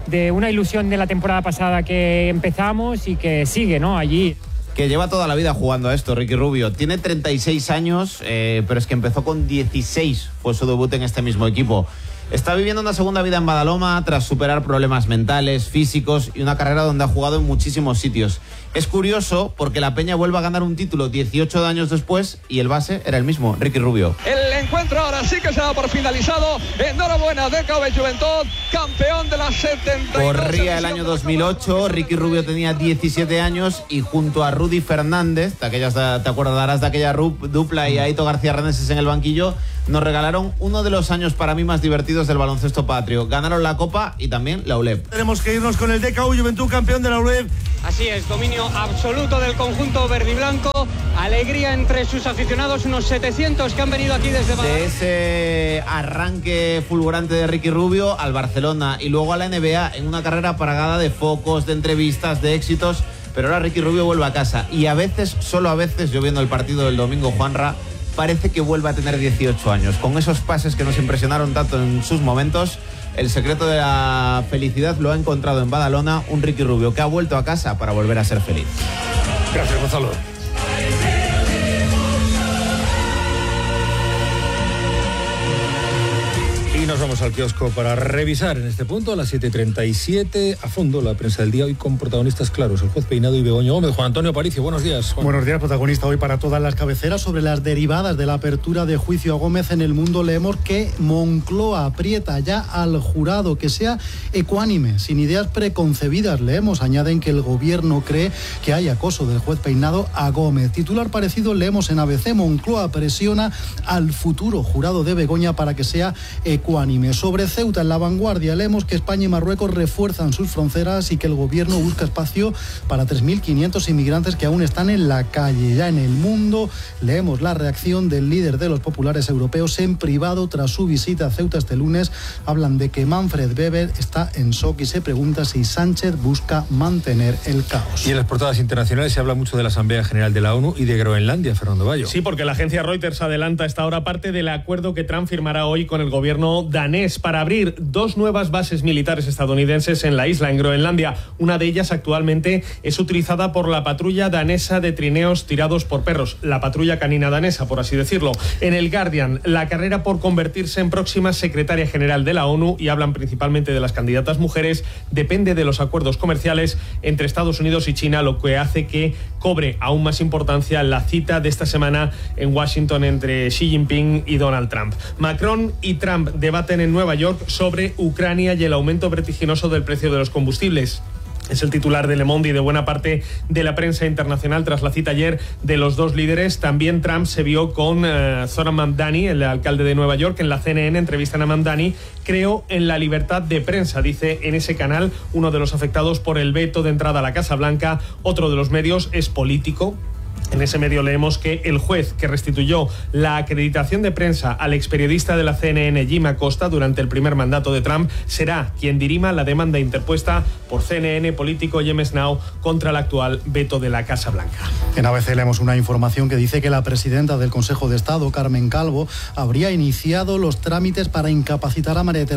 Speaker 15: de una ilusión de la temporada pasada que empezamos y que sigue, ¿no?, allí.
Speaker 16: Que lleva toda la vida jugando a esto, Ricky Rubio. Tiene 36 años, pero es que empezó con 16, fue su debut en este mismo equipo. Está viviendo una segunda vida en Badalona tras superar problemas mentales, físicos y una carrera donde ha jugado en muchísimos sitios. Es curioso porque la Peña vuelve a ganar un título 18 años después y el base era el mismo, Ricky Rubio.
Speaker 28: El encuentro ahora sí que se da por finalizado. Enhorabuena, DKV Juventud, campeón de la 72.
Speaker 16: Corría el año 2008, Ricky Rubio tenía 17 años y junto a Rudy Fernández, te acordarás de aquella dupla, y Aito García Reneses en el banquillo, nos regalaron uno de los años para mí más divertidos del baloncesto patrio. Ganaron la Copa y también la ULEB.
Speaker 1: Tenemos que irnos con el DKV Juventud, campeón de la ULEB.
Speaker 17: Así es, dominio absoluto del conjunto verde y blanco, alegría entre sus aficionados, unos 700 que han venido aquí desde Badalona.
Speaker 16: De ese arranque fulgurante de Ricky Rubio al Barcelona y luego a la NBA en una carrera plagada de focos, de entrevistas, de éxitos, pero ahora Ricky Rubio vuelve a casa y a veces, solo a veces, yo viendo el partido del domingo, Juanra, parece que vuelve a tener 18 años. Con esos pases que nos impresionaron tanto en sus momentos, el secreto de la felicidad lo ha encontrado en Badalona un Ricky Rubio que ha vuelto a casa para volver a ser feliz.
Speaker 1: Gracias, Gonzalo.
Speaker 4: Y nos vamos al kiosco para revisar en este punto a las 7:37 a fondo la prensa del día, hoy con protagonistas claros, el juez Peinado y Begoña Gómez. Juan Antonio Aparicio, buenos días, Juan.
Speaker 18: Buenos días, protagonista hoy para todas las cabeceras. Sobre las derivadas de la apertura de juicio a Gómez en El Mundo, leemos que Moncloa aprieta ya al jurado que sea ecuánime, sin ideas preconcebidas. Leemos, añaden que el gobierno cree que hay acoso del juez Peinado a Gómez. Titular parecido leemos en ABC, Moncloa presiona al futuro jurado de Begoña para que sea ecuánime. Sobre Ceuta, en La Vanguardia, leemos que España y Marruecos refuerzan sus fronteras y que el gobierno busca espacio para 3.500 inmigrantes que aún están en la calle. Ya en El Mundo leemos la reacción del líder de los populares europeos en privado tras su visita a Ceuta este lunes. Hablan de que Manfred Weber está en shock y se pregunta si Sánchez busca mantener el caos.
Speaker 4: Y en las portadas internacionales se habla mucho de la Asamblea General de la ONU y de Groenlandia, Fernando Bayo.
Speaker 19: Sí, porque la agencia Reuters adelanta a esta hora parte del acuerdo que Trump firmará hoy con el gobierno danés para abrir 2 nuevas bases militares estadounidenses en la isla, en Groenlandia. Una de ellas actualmente es utilizada por la patrulla danesa de trineos tirados por perros, la patrulla canina danesa, por así decirlo. En el Guardian, la carrera por convertirse en próxima secretaria general de la ONU, y hablan principalmente de las candidatas mujeres, depende de los acuerdos comerciales entre Estados Unidos y China, lo que hace que cobre aún más importancia la cita de esta semana en Washington entre Xi Jinping y Donald Trump. Macron y Trump debaten en Nueva York sobre Ucrania y el aumento vertiginoso del precio de los combustibles. Es el titular de Le Monde y de buena parte de la prensa internacional tras la cita ayer de los dos líderes. También Trump se vio con Zoran Mamdani, el alcalde de Nueva York. En la CNN entrevistan a Mamdani. Creo en la libertad de prensa, dice en ese canal uno de los afectados por el veto de entrada a la Casa Blanca. Otro de los medios es político. En ese medio leemos que el juez que restituyó la acreditación de prensa al experiodista de la CNN, Jim Acosta, durante el primer mandato de Trump, será quien dirima la demanda interpuesta por CNN, Político y MS Now contra el actual veto de la Casa Blanca.
Speaker 18: En ABC leemos una información que dice que la presidenta del Consejo de Estado, Carmen Calvo, habría iniciado los trámites para incapacitar a María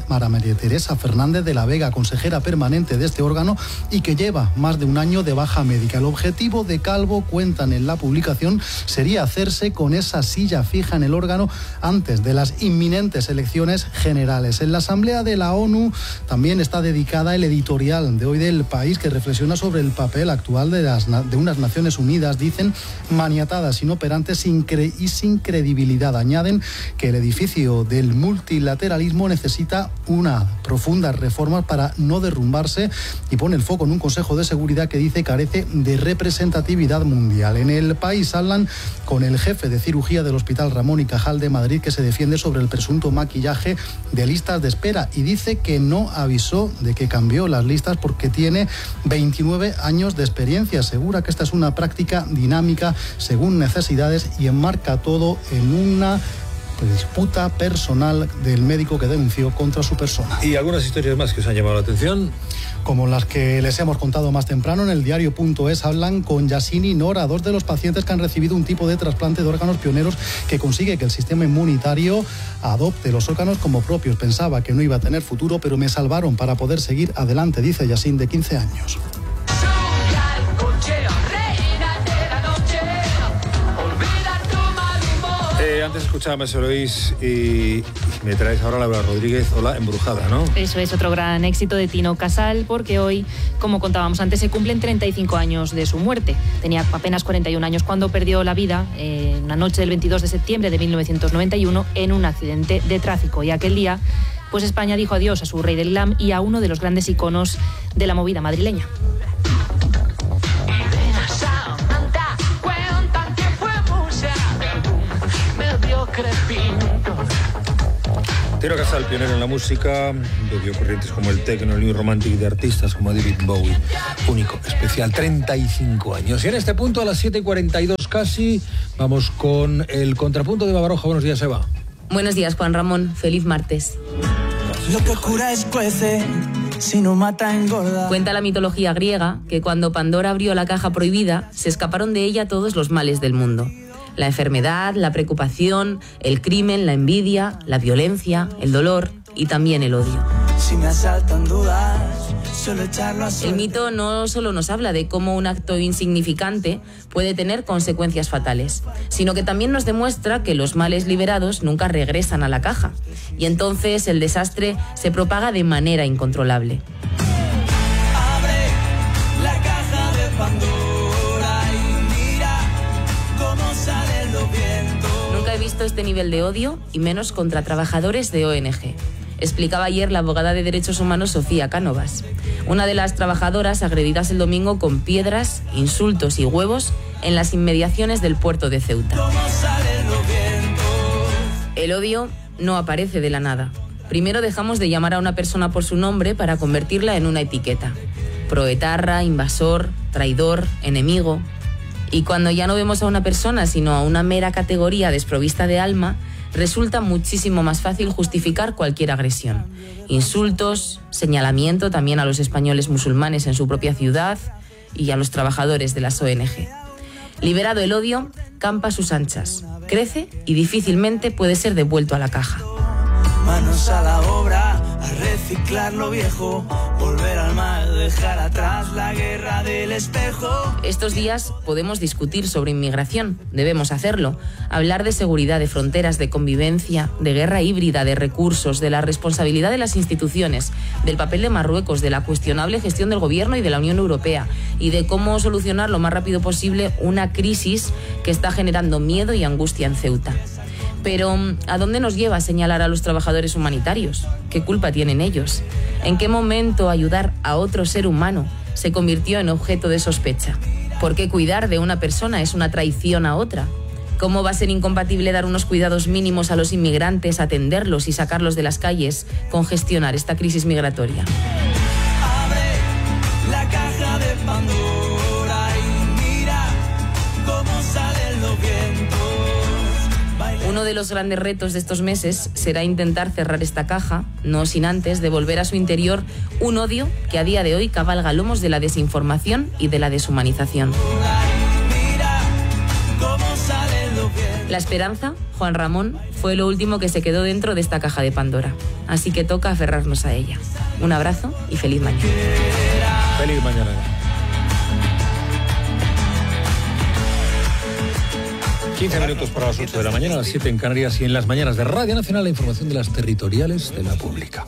Speaker 18: Teresa Fernández de la Vega, consejera permanente de este órgano, y que lleva más de un año de baja médica. El objetivo de Calvo, cuentan en la publicación, sería hacerse con esa silla fija en el órgano antes de las inminentes elecciones generales. En la Asamblea de la ONU también está dedicada el editorial de hoy del País, que reflexiona sobre el papel actual de unas Naciones Unidas, dicen, maniatadas, inoperantes y sin credibilidad. Añaden que el edificio del multilateralismo necesita una profunda reforma para no derrumbarse, y pone el foco en un Consejo de Seguridad que dice carece de representatividad mundial. En el País hablan con el jefe de cirugía del Hospital Ramón y Cajal de Madrid, que se defiende sobre el presunto maquillaje de listas de espera y dice que no avisó de que cambió las listas porque tiene 29 años de experiencia. Asegura que esta es una práctica dinámica según necesidades y enmarca todo en una de disputa personal del médico que denunció contra su persona.
Speaker 4: ¿Y algunas historias más que os han llamado la atención?
Speaker 18: Como las que les hemos contado más temprano, en el diario.es hablan con Yasin y Nora, dos de los pacientes que han recibido un tipo de trasplante de órganos pioneros que consigue que el sistema inmunitario adopte los órganos como propios. Pensaba que no iba a tener futuro, pero me salvaron para poder seguir adelante, dice Yasin, de 15 años.
Speaker 4: Antes escuchaba Se lo oís y me traes ahora Laura Rodríguez, Hola Embrujada, ¿no?
Speaker 5: Eso es otro gran éxito de Tino Casal, porque hoy, como contábamos antes, se cumplen 35 años de su muerte. Tenía apenas 41 años cuando perdió la vida en una noche del 22 de septiembre de 1991 en un accidente de tráfico. Y aquel día, pues España dijo adiós a su rey del glam y a uno de los grandes iconos de la movida madrileña.
Speaker 4: Tino Casal, pionero en la música, bebió corrientes como el techno, el new romantic de artistas como David Bowie. Único, especial, 35 años. Y en este punto, a las 7:42 casi, vamos con el contrapunto de Babaroja. Buenos días, Eva.
Speaker 6: Buenos días, Juan Ramón. Feliz martes.
Speaker 7: Lo que cura es cuece, si no mata engorda.
Speaker 6: Cuenta la mitología griega que cuando Pandora abrió la caja prohibida, se escaparon de ella todos los males del mundo. La enfermedad, la preocupación, el crimen, la envidia, la violencia, el dolor y también el odio.
Speaker 7: Si me asaltan dudas, solo echarlo a suerte.
Speaker 6: El mito no solo nos habla de cómo un acto insignificante puede tener consecuencias fatales, sino que también nos demuestra que los males liberados nunca regresan a la caja, y entonces el desastre se propaga de manera incontrolable.
Speaker 7: Abre la caja de Pandora y mira cómo salen los vientos.
Speaker 6: Nunca he visto este nivel de odio, y menos contra trabajadores de ONG. Explicaba ayer la abogada de Derechos Humanos Sofía Cánovas, una de las trabajadoras agredidas el domingo con piedras, insultos y huevos en las inmediaciones del puerto de Ceuta. El odio no aparece de la nada. Primero dejamos de llamar a una persona por su nombre para convertirla en una etiqueta. Proetarra, invasor, traidor, enemigo. Y cuando ya no vemos a una persona sino a una mera categoría desprovista de alma, resulta muchísimo más fácil justificar cualquier agresión. Insultos, señalamiento también a los españoles musulmanes en su propia ciudad y a los trabajadores de las ONG. Liberado el odio, campa a sus anchas, crece y difícilmente puede ser devuelto a la caja.
Speaker 7: Manos a la obra, a reciclar lo viejo, volver al mal, dejar atrás la guerra del espejo.
Speaker 6: Estos días podemos discutir sobre inmigración, debemos hacerlo, hablar de seguridad, de fronteras, de convivencia, de guerra híbrida, de recursos, de la responsabilidad de las instituciones, del papel de Marruecos, de la cuestionable gestión del gobierno y de la Unión Europea, y de cómo solucionar lo más rápido posible una crisis que está generando miedo y angustia en Ceuta. Pero, ¿a dónde nos lleva a señalar a los trabajadores humanitarios? ¿Qué culpa tienen ellos? ¿En qué momento ayudar a otro ser humano se convirtió en objeto de sospecha? ¿Por qué cuidar de una persona es una traición a otra? ¿Cómo va a ser incompatible dar unos cuidados mínimos a los inmigrantes, atenderlos y sacarlos de las calles con gestionar esta crisis migratoria?
Speaker 7: Abre la caja de Pandora y mira cómo salen los vientos.
Speaker 6: Uno de los grandes retos de estos meses será intentar cerrar esta caja, no sin antes devolver a su interior un odio que a día de hoy cabalga lomos de la desinformación y de la deshumanización. La esperanza, Juan Ramón, fue lo último que se quedó dentro de esta caja de Pandora. Así que toca aferrarnos a ella. Un abrazo y feliz mañana.
Speaker 4: Feliz mañana. 15 minutos para las 8 de la mañana, a las 7 en Canarias, y en las mañanas de Radio Nacional la información de las territoriales de la pública.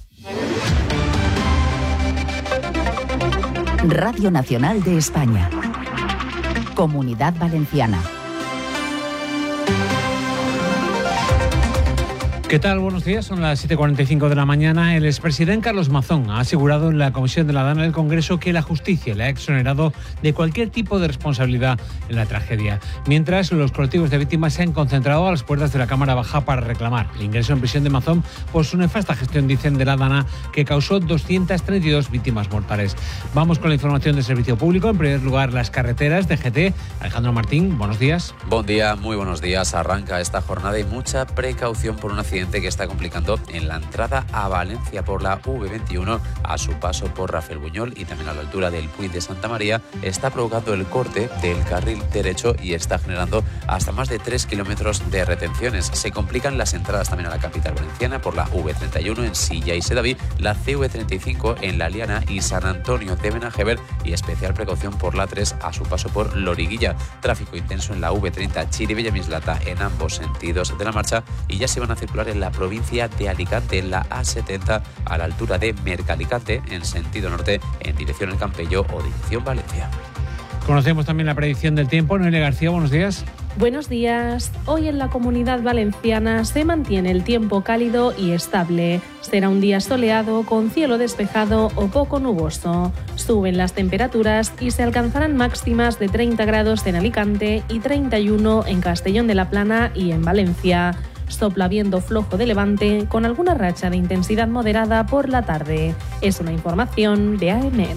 Speaker 3: Radio Nacional de España. Comunidad Valenciana.
Speaker 2: ¿Qué tal? Buenos días. Son las 7:45 de la mañana. El expresidente Carlos Mazón ha asegurado en la Comisión de la Dana del Congreso que la justicia le ha exonerado de cualquier tipo de responsabilidad en la tragedia. Mientras, los colectivos de víctimas se han concentrado a las puertas de la Cámara Baja para reclamar el ingreso en prisión de Mazón por su nefasta gestión, dicen, de la Dana, que causó 232 víctimas mortales. Vamos con la información del servicio público. En primer lugar, las carreteras de GT. Alejandro Martín, buenos días.
Speaker 8: Buen día, muy buenos días. Arranca esta jornada y mucha precaución por un accidente que está complicando en la entrada a Valencia por la V21 a su paso por Rafael Buñol y también a la altura del Puig de Santa María. Está provocando el corte del carril derecho y está generando hasta más de 3 kilómetros de retenciones. Se complican las entradas también a la capital valenciana por la V31 en Silla y Sedaví, la CV35 en La Liana y San Antonio de Benajever, y especial precaución por la 3 a su paso por Loriguilla. Tráfico intenso en la V30 Chirivella-Mislata en ambos sentidos de la marcha, y ya se van a circular en la provincia de Alicante, en la A70 a la altura de Mercalicante en sentido norte en dirección El Campello o dirección Valencia.
Speaker 2: Conocemos también la predicción del tiempo. Noelia García, buenos días.
Speaker 9: Buenos días. Hoy en la Comunidad Valenciana se mantiene el tiempo cálido y estable. Será un día soleado con cielo despejado o poco nuboso. Suben las temperaturas y se alcanzarán máximas de 30 grados en Alicante y 31 en Castellón de la Plana y en Valencia. Sopla viento flojo de levante con alguna racha de intensidad moderada por la tarde. Es una información de AEMET.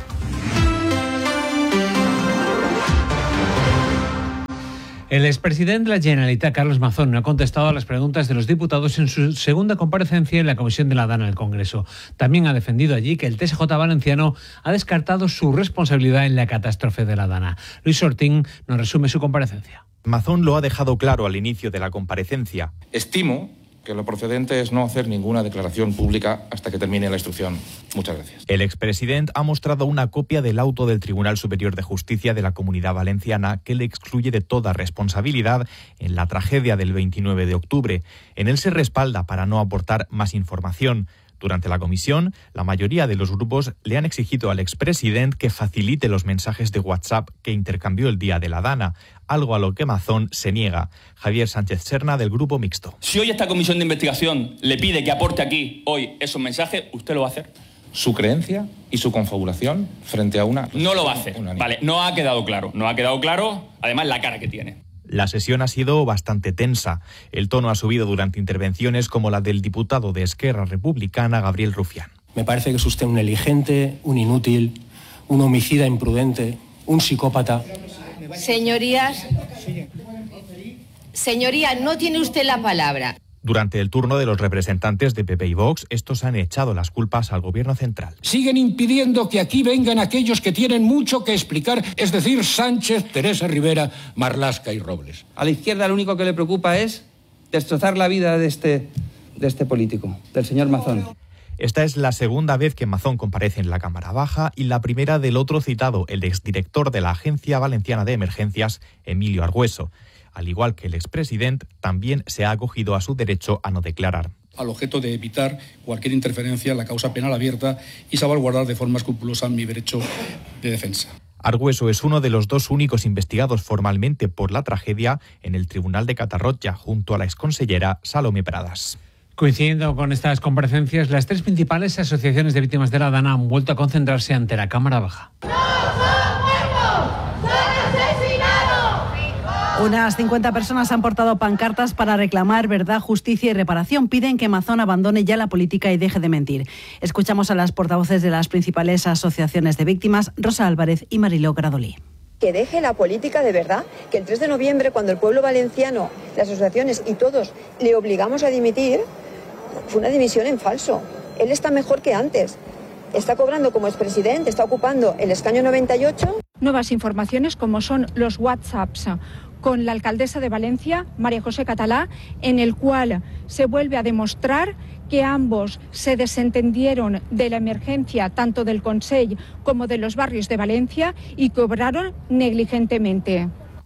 Speaker 2: El expresidente de la Generalitat, Carlos Mazón, no ha contestado a las preguntas de los diputados en su segunda comparecencia en la Comisión de la Dana del Congreso. También ha defendido allí que el TSJ valenciano ha descartado su responsabilidad en la catástrofe de la Dana. Luis Ortín nos resume su comparecencia.
Speaker 20: Mazón lo ha dejado claro al inicio de la comparecencia.
Speaker 22: Estimo que lo procedente es no hacer ninguna declaración pública hasta que termine la instrucción. Muchas gracias.
Speaker 20: El expresidente ha mostrado una copia del auto del Tribunal Superior de Justicia de la Comunidad Valenciana que le excluye de toda responsabilidad en la tragedia del 29 de octubre. En él se respalda para no aportar más información. Durante la comisión, la mayoría de los grupos le han exigido al expresidente que facilite los mensajes de WhatsApp que intercambió el día de la Dana, algo a lo que Mazón se niega. Javier Sánchez Serna, del Grupo Mixto.
Speaker 23: Si hoy esta comisión de investigación le pide que aporte aquí hoy esos mensajes, ¿usted lo va a hacer?
Speaker 22: Su creencia y su confabulación frente a una...
Speaker 23: No lo va a hacer. Vale, no ha quedado claro. No ha quedado claro, además, la cara que tiene.
Speaker 20: La sesión ha sido bastante tensa. El tono ha subido durante intervenciones como la del diputado de Esquerra Republicana, Gabriel Rufián.
Speaker 24: Me parece que es usted un negligente, un inútil, un homicida imprudente, un psicópata.
Speaker 25: Señorías, no tiene usted la palabra.
Speaker 20: Durante el turno de los representantes de PP y Vox, estos han echado las culpas al gobierno central.
Speaker 29: Siguen impidiendo que aquí vengan aquellos que tienen mucho que explicar, es decir, Sánchez, Teresa Rivera, Marlaska y Robles.
Speaker 30: A la izquierda lo único que le preocupa es destrozar la vida de este político, del señor Mazón.
Speaker 20: Esta es la segunda vez que Mazón comparece en la Cámara Baja y la primera del otro citado, el exdirector de la Agencia Valenciana de Emergencias, Emilio Argüeso. Al igual que el expresidente, también se ha acogido a su derecho a no declarar.
Speaker 29: Al objeto de evitar cualquier interferencia en la causa penal abierta y salvaguardar de forma escrupulosa mi derecho de defensa.
Speaker 20: Argüeso es uno de los dos únicos investigados formalmente por la tragedia en el Tribunal de Catarroja, junto a la exconsellera Salomé Pradas.
Speaker 2: Coincidiendo con estas comparecencias, las tres principales asociaciones de víctimas de la Dana han vuelto a concentrarse ante la Cámara Baja.
Speaker 31: Unas 50 personas han portado pancartas para reclamar verdad, justicia y reparación. Piden que Mazón abandone ya la política y deje de mentir. Escuchamos a las portavoces de las principales asociaciones de víctimas, Rosa Álvarez y Mariló Gradolí.
Speaker 32: Que deje la política de verdad, que el 3 de noviembre, cuando el pueblo valenciano, las asociaciones y todos le obligamos a dimitir, fue una dimisión en falso. Él está mejor que antes. Está cobrando como expresidente, está ocupando el escaño 98.
Speaker 33: Nuevas informaciones como son los WhatsApps con la alcaldesa de Valencia, María José Catalá, en el cual se vuelve a demostrar que ambos se desentendieron de la emergencia tanto del Consell como de los barrios de Valencia y que obraron negligentemente.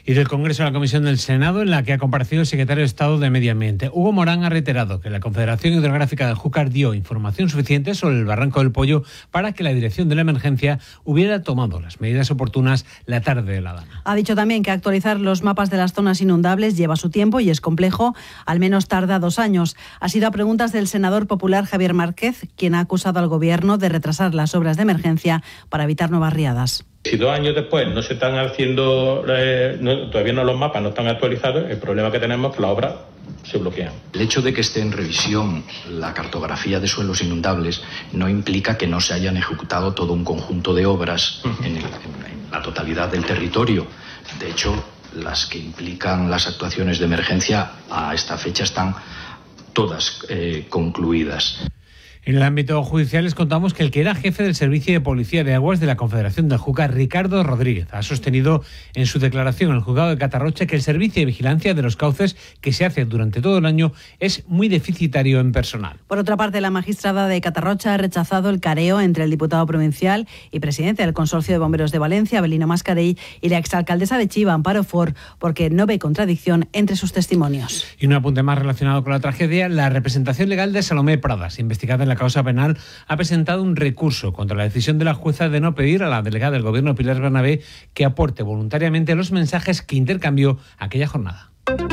Speaker 2: Y del Congreso a la Comisión del Senado, en la que ha comparecido el secretario de Estado de Medio Ambiente. Hugo Morán ha reiterado que la Confederación Hidrográfica del Júcar dio información suficiente sobre el barranco del Pollo para que la dirección de la emergencia hubiera tomado las medidas oportunas la tarde de la Dana.
Speaker 31: Ha dicho también que actualizar los mapas de las zonas inundables lleva su tiempo y es complejo, al menos tarda 2 años. Ha sido a preguntas del senador popular Javier Márquez, quien ha acusado al Gobierno de retrasar las obras de emergencia para evitar nuevas riadas.
Speaker 1: Si 2 años después no se están haciendo, todavía los mapas no están actualizados, el problema que tenemos es que las obras se bloquean.
Speaker 10: El hecho de que esté en revisión la cartografía de suelos inundables no implica que no se hayan ejecutado todo un conjunto de obras en la totalidad del territorio. De hecho, las que implican las actuaciones de emergencia a esta fecha están todas concluidas.
Speaker 2: En el ámbito judicial les contamos que el que era jefe del Servicio de Policía de Aguas de la Confederación del Júcar, Ricardo Rodríguez, ha sostenido en su declaración en el juzgado de Catarrocha que el servicio de vigilancia de los cauces que se hace durante todo el año es muy deficitario en personal.
Speaker 31: Por otra parte, la magistrada de Catarrocha ha rechazado el careo entre el diputado provincial y presidente del Consorcio de Bomberos de Valencia, Abelino Mascarell, y la exalcaldesa de Chiva, Amparo Fort, porque no ve contradicción entre sus testimonios.
Speaker 2: Y un apunte más relacionado con la tragedia, la representación legal de Salomé Pradas, investigada en la causa penal, ha presentado un recurso contra la decisión de la jueza de no pedir a la delegada del Gobierno, Pilar Bernabé, que aporte voluntariamente los mensajes que intercambió aquella jornada.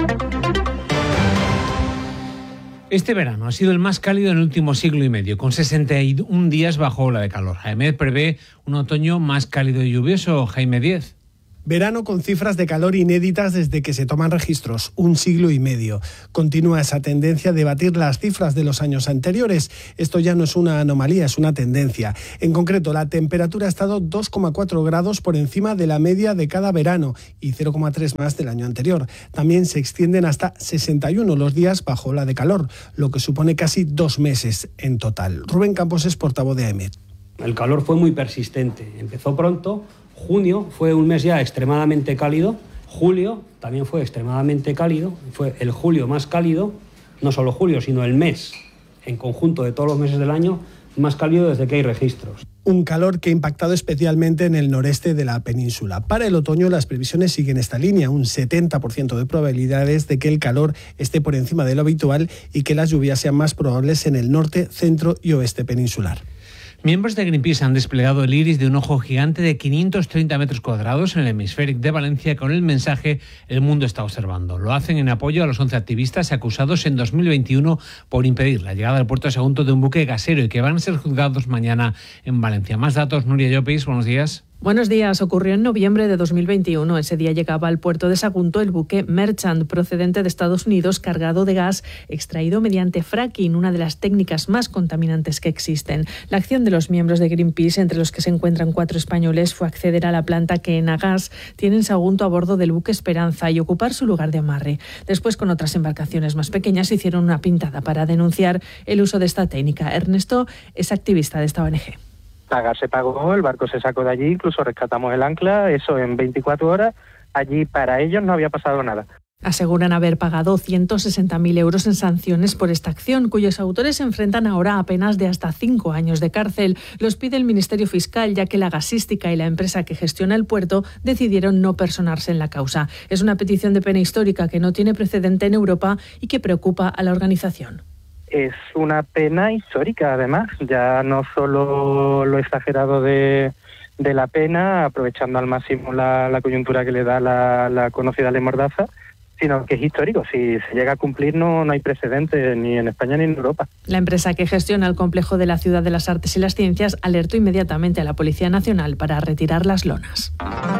Speaker 2: Este verano ha sido el más cálido en el último siglo y medio, con 61 días bajo ola de calor. Jaime prevé un otoño más cálido y lluvioso. Jaime Díez.
Speaker 11: Verano con cifras de calor inéditas desde que se toman registros, 1 siglo y medio. Continúa esa tendencia de batir las cifras de los años anteriores. Esto ya no es una anomalía, es una tendencia. En concreto, la temperatura ha estado 2,4 grados por encima de la media de cada verano y 0,3 más del año anterior. También se extienden hasta 61 los días bajo ola de calor, lo que supone casi 2 meses en total. Rubén Campos es portavoz de AEMET.
Speaker 30: El calor fue muy persistente, empezó pronto. Junio fue un mes ya extremadamente cálido, julio también fue extremadamente cálido, fue el julio más cálido, no solo julio, sino el mes, en conjunto de todos los meses del año, más cálido desde que hay registros.
Speaker 11: Un calor que ha impactado especialmente en el noreste de la península. Para el otoño las previsiones siguen esta línea, un 70% de probabilidades de que el calor esté por encima de lo habitual y que las lluvias sean más probables en el norte, centro y oeste peninsular.
Speaker 2: Miembros de Greenpeace han desplegado el iris de un ojo gigante de 530 metros cuadrados en el Hemisféric de Valencia con el mensaje «El mundo está observando». Lo hacen en apoyo a los 11 activistas acusados en 2021 por impedir la llegada al puerto de Sagunto de un buque gasero y que van a ser juzgados mañana en Valencia. Más datos, Nuria Llopis, buenos días.
Speaker 12: Buenos días. Ocurrió en noviembre de 2021. Ese día llegaba al puerto de Sagunto el buque Merchant, procedente de Estados Unidos, cargado de gas extraído mediante fracking, una de las técnicas más contaminantes que existen. La acción de los miembros de Greenpeace, entre los que se encuentran 4 españoles, fue acceder a la planta que Enagas tiene en Sagunto a bordo del buque Esperanza y ocupar su lugar de amarre. Después, con otras embarcaciones más pequeñas, hicieron una pintada para denunciar el uso de esta técnica. Ernesto es activista de esta ONG.
Speaker 13: Pagar se pagó, el barco se sacó de allí, incluso rescatamos el ancla, eso en 24 horas, allí para ellos no había pasado nada.
Speaker 12: Aseguran haber pagado 160.000 euros en sanciones por esta acción, cuyos autores se enfrentan ahora a penas de hasta 5 años de cárcel. Los pide el Ministerio Fiscal, ya que la gasística y la empresa que gestiona el puerto decidieron no personarse en la causa. Es una petición de pena histórica que no tiene precedente en Europa y que preocupa a la organización.
Speaker 13: Es una pena histórica, además, ya no solo lo exagerado de la pena, aprovechando al máximo la coyuntura que le da la conocida ley Mordaza, sino que es histórico. Si se llega a cumplir no hay precedente ni en España ni en Europa.
Speaker 12: La empresa que gestiona el complejo de la Ciudad de las Artes y las Ciencias alertó inmediatamente a la Policía Nacional para retirar las lonas.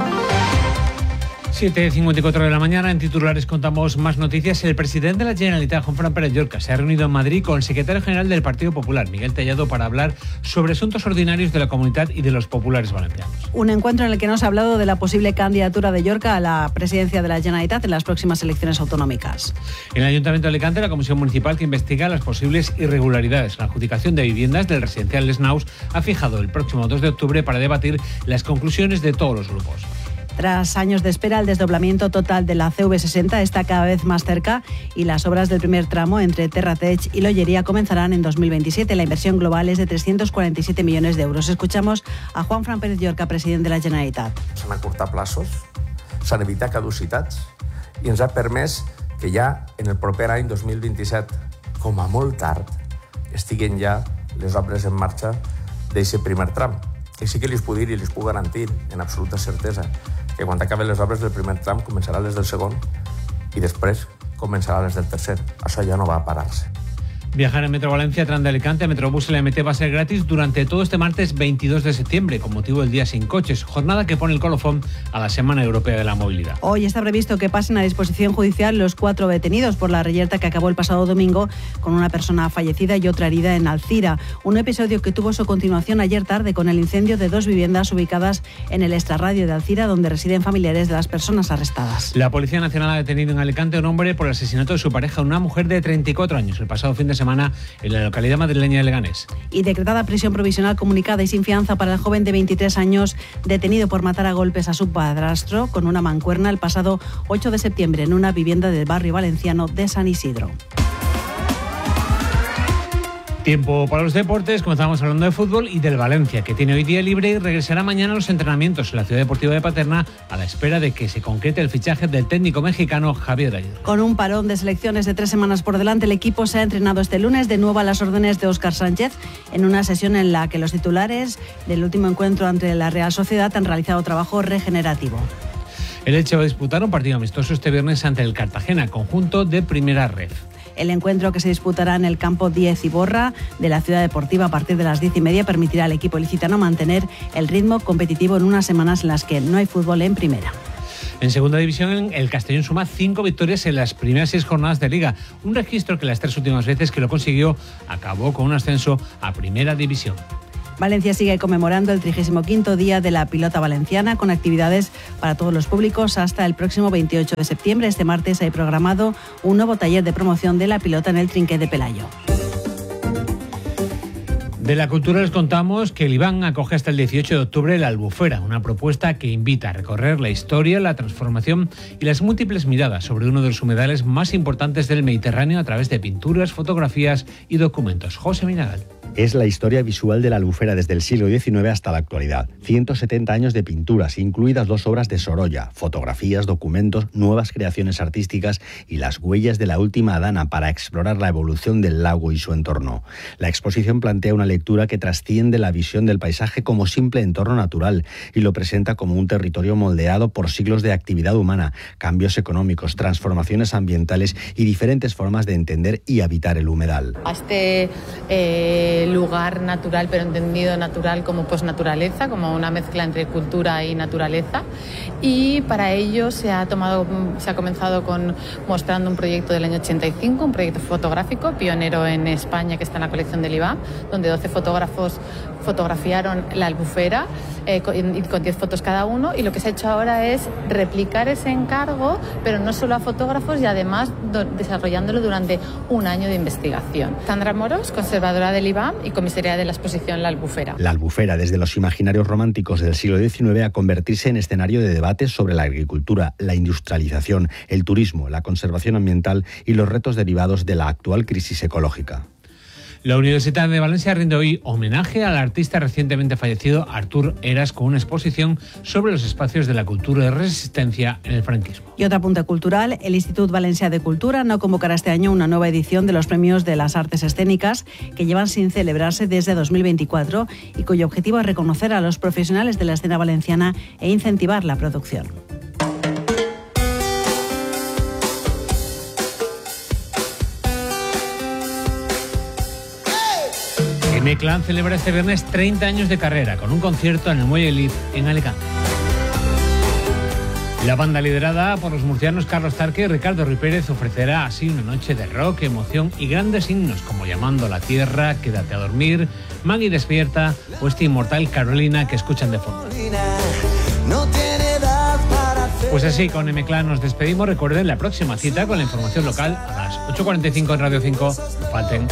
Speaker 2: 7:54 de la mañana, en titulares contamos más noticias. El presidente de la Generalitat, Juanfran Pérez Llorca, se ha reunido en Madrid con el secretario general del Partido Popular, Miguel Tellado, para hablar sobre asuntos ordinarios de la comunidad y de los populares valencianos.
Speaker 31: Un encuentro en el que no se ha hablado de la posible candidatura de Llorca a la presidencia de la Generalitat en las próximas elecciones autonómicas.
Speaker 2: En el Ayuntamiento de Alicante, la Comisión Municipal que investiga las posibles irregularidades en la adjudicación de viviendas del residencial Les Naus ha fijado el próximo 2 de octubre para debatir las conclusiones de todos los grupos.
Speaker 31: Tras años de espera, el desdoblamiento total de la CV60 está cada vez más cerca y las obras del primer tramo entre Terratech y Lollería comenzarán en 2027. La inversión global es de 347 millones de euros. Escuchamos a Juanfran Pérez Llorca, presidente de la Generalitat.
Speaker 14: S'han acurtat plaços,
Speaker 5: s'han evitat caducitats i ens ha permès que ja en el proper any 2027, com a molt tard, estiguen ja les obres en marxa d'aquest primer tram. I sí que li puc dir i li puc garantir, en absoluta certesa, que quan acaben les obres del primer tram començaran les del segon i després començaran les del tercer. Això ja no va a parar-se.
Speaker 2: Viajar en Metro Valencia, tram de Alicante, Metrobús LMT va a ser gratis durante todo este martes 22 de septiembre, con motivo del Día Sin Coches, jornada que pone el colofón a la Semana Europea de la Movilidad.
Speaker 31: Hoy está previsto que pasen a disposición judicial los 4 detenidos por la reyerta que acabó el pasado domingo con una persona fallecida y otra herida en Alcira. Un episodio que tuvo su continuación ayer tarde con el incendio de 2 viviendas ubicadas en el extrarradio de Alcira, donde residen familiares de las personas arrestadas.
Speaker 2: La Policía Nacional ha detenido en Alicante a un hombre por el asesinato de su pareja, una mujer de 34 años, el pasado fin de semana en la localidad madrileña de Leganés.
Speaker 31: Y decretada prisión provisional comunicada y sin fianza para el joven de 23 años detenido por matar a golpes a su padrastro con una mancuerna el pasado 8 de septiembre en una vivienda del barrio valenciano de San Isidro.
Speaker 2: Tiempo para los deportes. Comenzamos hablando de fútbol y del Valencia, que tiene hoy día libre y regresará mañana a los entrenamientos en la Ciudad Deportiva de Paterna a la espera de que se concrete el fichaje del técnico mexicano Javier Aguirre.
Speaker 31: Con un parón de selecciones de 3 semanas por delante, el equipo se ha entrenado este lunes de nuevo a las órdenes de Óscar Sánchez en una sesión en la que los titulares del último encuentro ante la Real Sociedad han realizado trabajo regenerativo.
Speaker 2: El Elche va a disputar un partido amistoso este viernes ante el Cartagena, conjunto de Primera Ref.
Speaker 31: El encuentro, que se disputará en el campo 10 Iborra de la Ciudad Deportiva a partir de las 10:30, permitirá al equipo ilicitano mantener el ritmo competitivo en unas semanas en las que no hay fútbol en primera.
Speaker 2: En segunda división, el Castellón suma 5 victorias en las primeras 6 jornadas de Liga, un registro que las 3 últimas veces que lo consiguió acabó con un ascenso a Primera División.
Speaker 31: Valencia sigue conmemorando el 35º Día de la Pilota Valenciana con actividades para todos los públicos hasta el próximo 28 de septiembre. Este martes hay programado un nuevo taller de promoción de la pilota en el Trinquet de Pelayo.
Speaker 2: De la cultura les contamos que el Iván acoge hasta el 18 de octubre la Albufera, una propuesta que invita a recorrer la historia, la transformación y las múltiples miradas sobre uno de los humedales más importantes del Mediterráneo a través de pinturas, fotografías y documentos. José Minagal.
Speaker 6: Es la historia visual de la Albufera desde el siglo XIX hasta la actualidad. 170 años de pinturas, incluidas 2 obras de Sorolla, fotografías, documentos, nuevas creaciones artísticas y las huellas de la última Adana para explorar la evolución del lago y su entorno. La exposición plantea una lectura que trasciende la visión del paisaje como simple entorno natural y lo presenta como un territorio moldeado por siglos de actividad humana, cambios económicos, transformaciones ambientales y diferentes formas de entender y habitar el humedal.
Speaker 7: A este lugar natural, pero entendido natural como posnaturaleza, como una mezcla entre cultura y naturaleza, y para ello se ha comenzado mostrando un proyecto del año 85, un proyecto fotográfico pionero en España que está en la colección del IVA, donde 12 fotógrafos fotografiaron la Albufera con 10 fotos cada uno, y lo que se ha hecho ahora es replicar ese encargo, pero no solo a fotógrafos, y además desarrollándolo durante un año de investigación. Sandra Moros, conservadora del IVA y comisaria de la exposición La Albufera.
Speaker 6: La Albufera, desde los imaginarios románticos del siglo XIX a convertirse en escenario de debates sobre la agricultura, la industrialización, el turismo, la conservación ambiental y los retos derivados de la actual crisis ecológica.
Speaker 2: La Universidad de Valencia rinde hoy homenaje al artista recientemente fallecido Artur Heras con una exposición sobre los espacios de la cultura de resistencia en el franquismo.
Speaker 31: Y otra punta cultural, el Institut Valencià de Cultura no convocará este año una nueva edición de los premios de las artes escénicas que llevan sin celebrarse desde 2024 y cuyo objetivo es reconocer a los profesionales de la escena valenciana e incentivar la producción.
Speaker 2: M-Clan celebra este viernes 30 años de carrera con un concierto en el Muelle Liv en Alicante. La banda liderada por los murcianos Carlos Tarque y Ricardo Ruiz Pérez ofrecerá así una noche de rock, emoción y grandes himnos como Llamando a la Tierra, Quédate a dormir, Maggie despierta o este inmortal Carolina que escuchan de fondo. Pues así, con M-Clan nos despedimos. Recuerden la próxima cita con la información local a las 8:45 en Radio 5. No falten.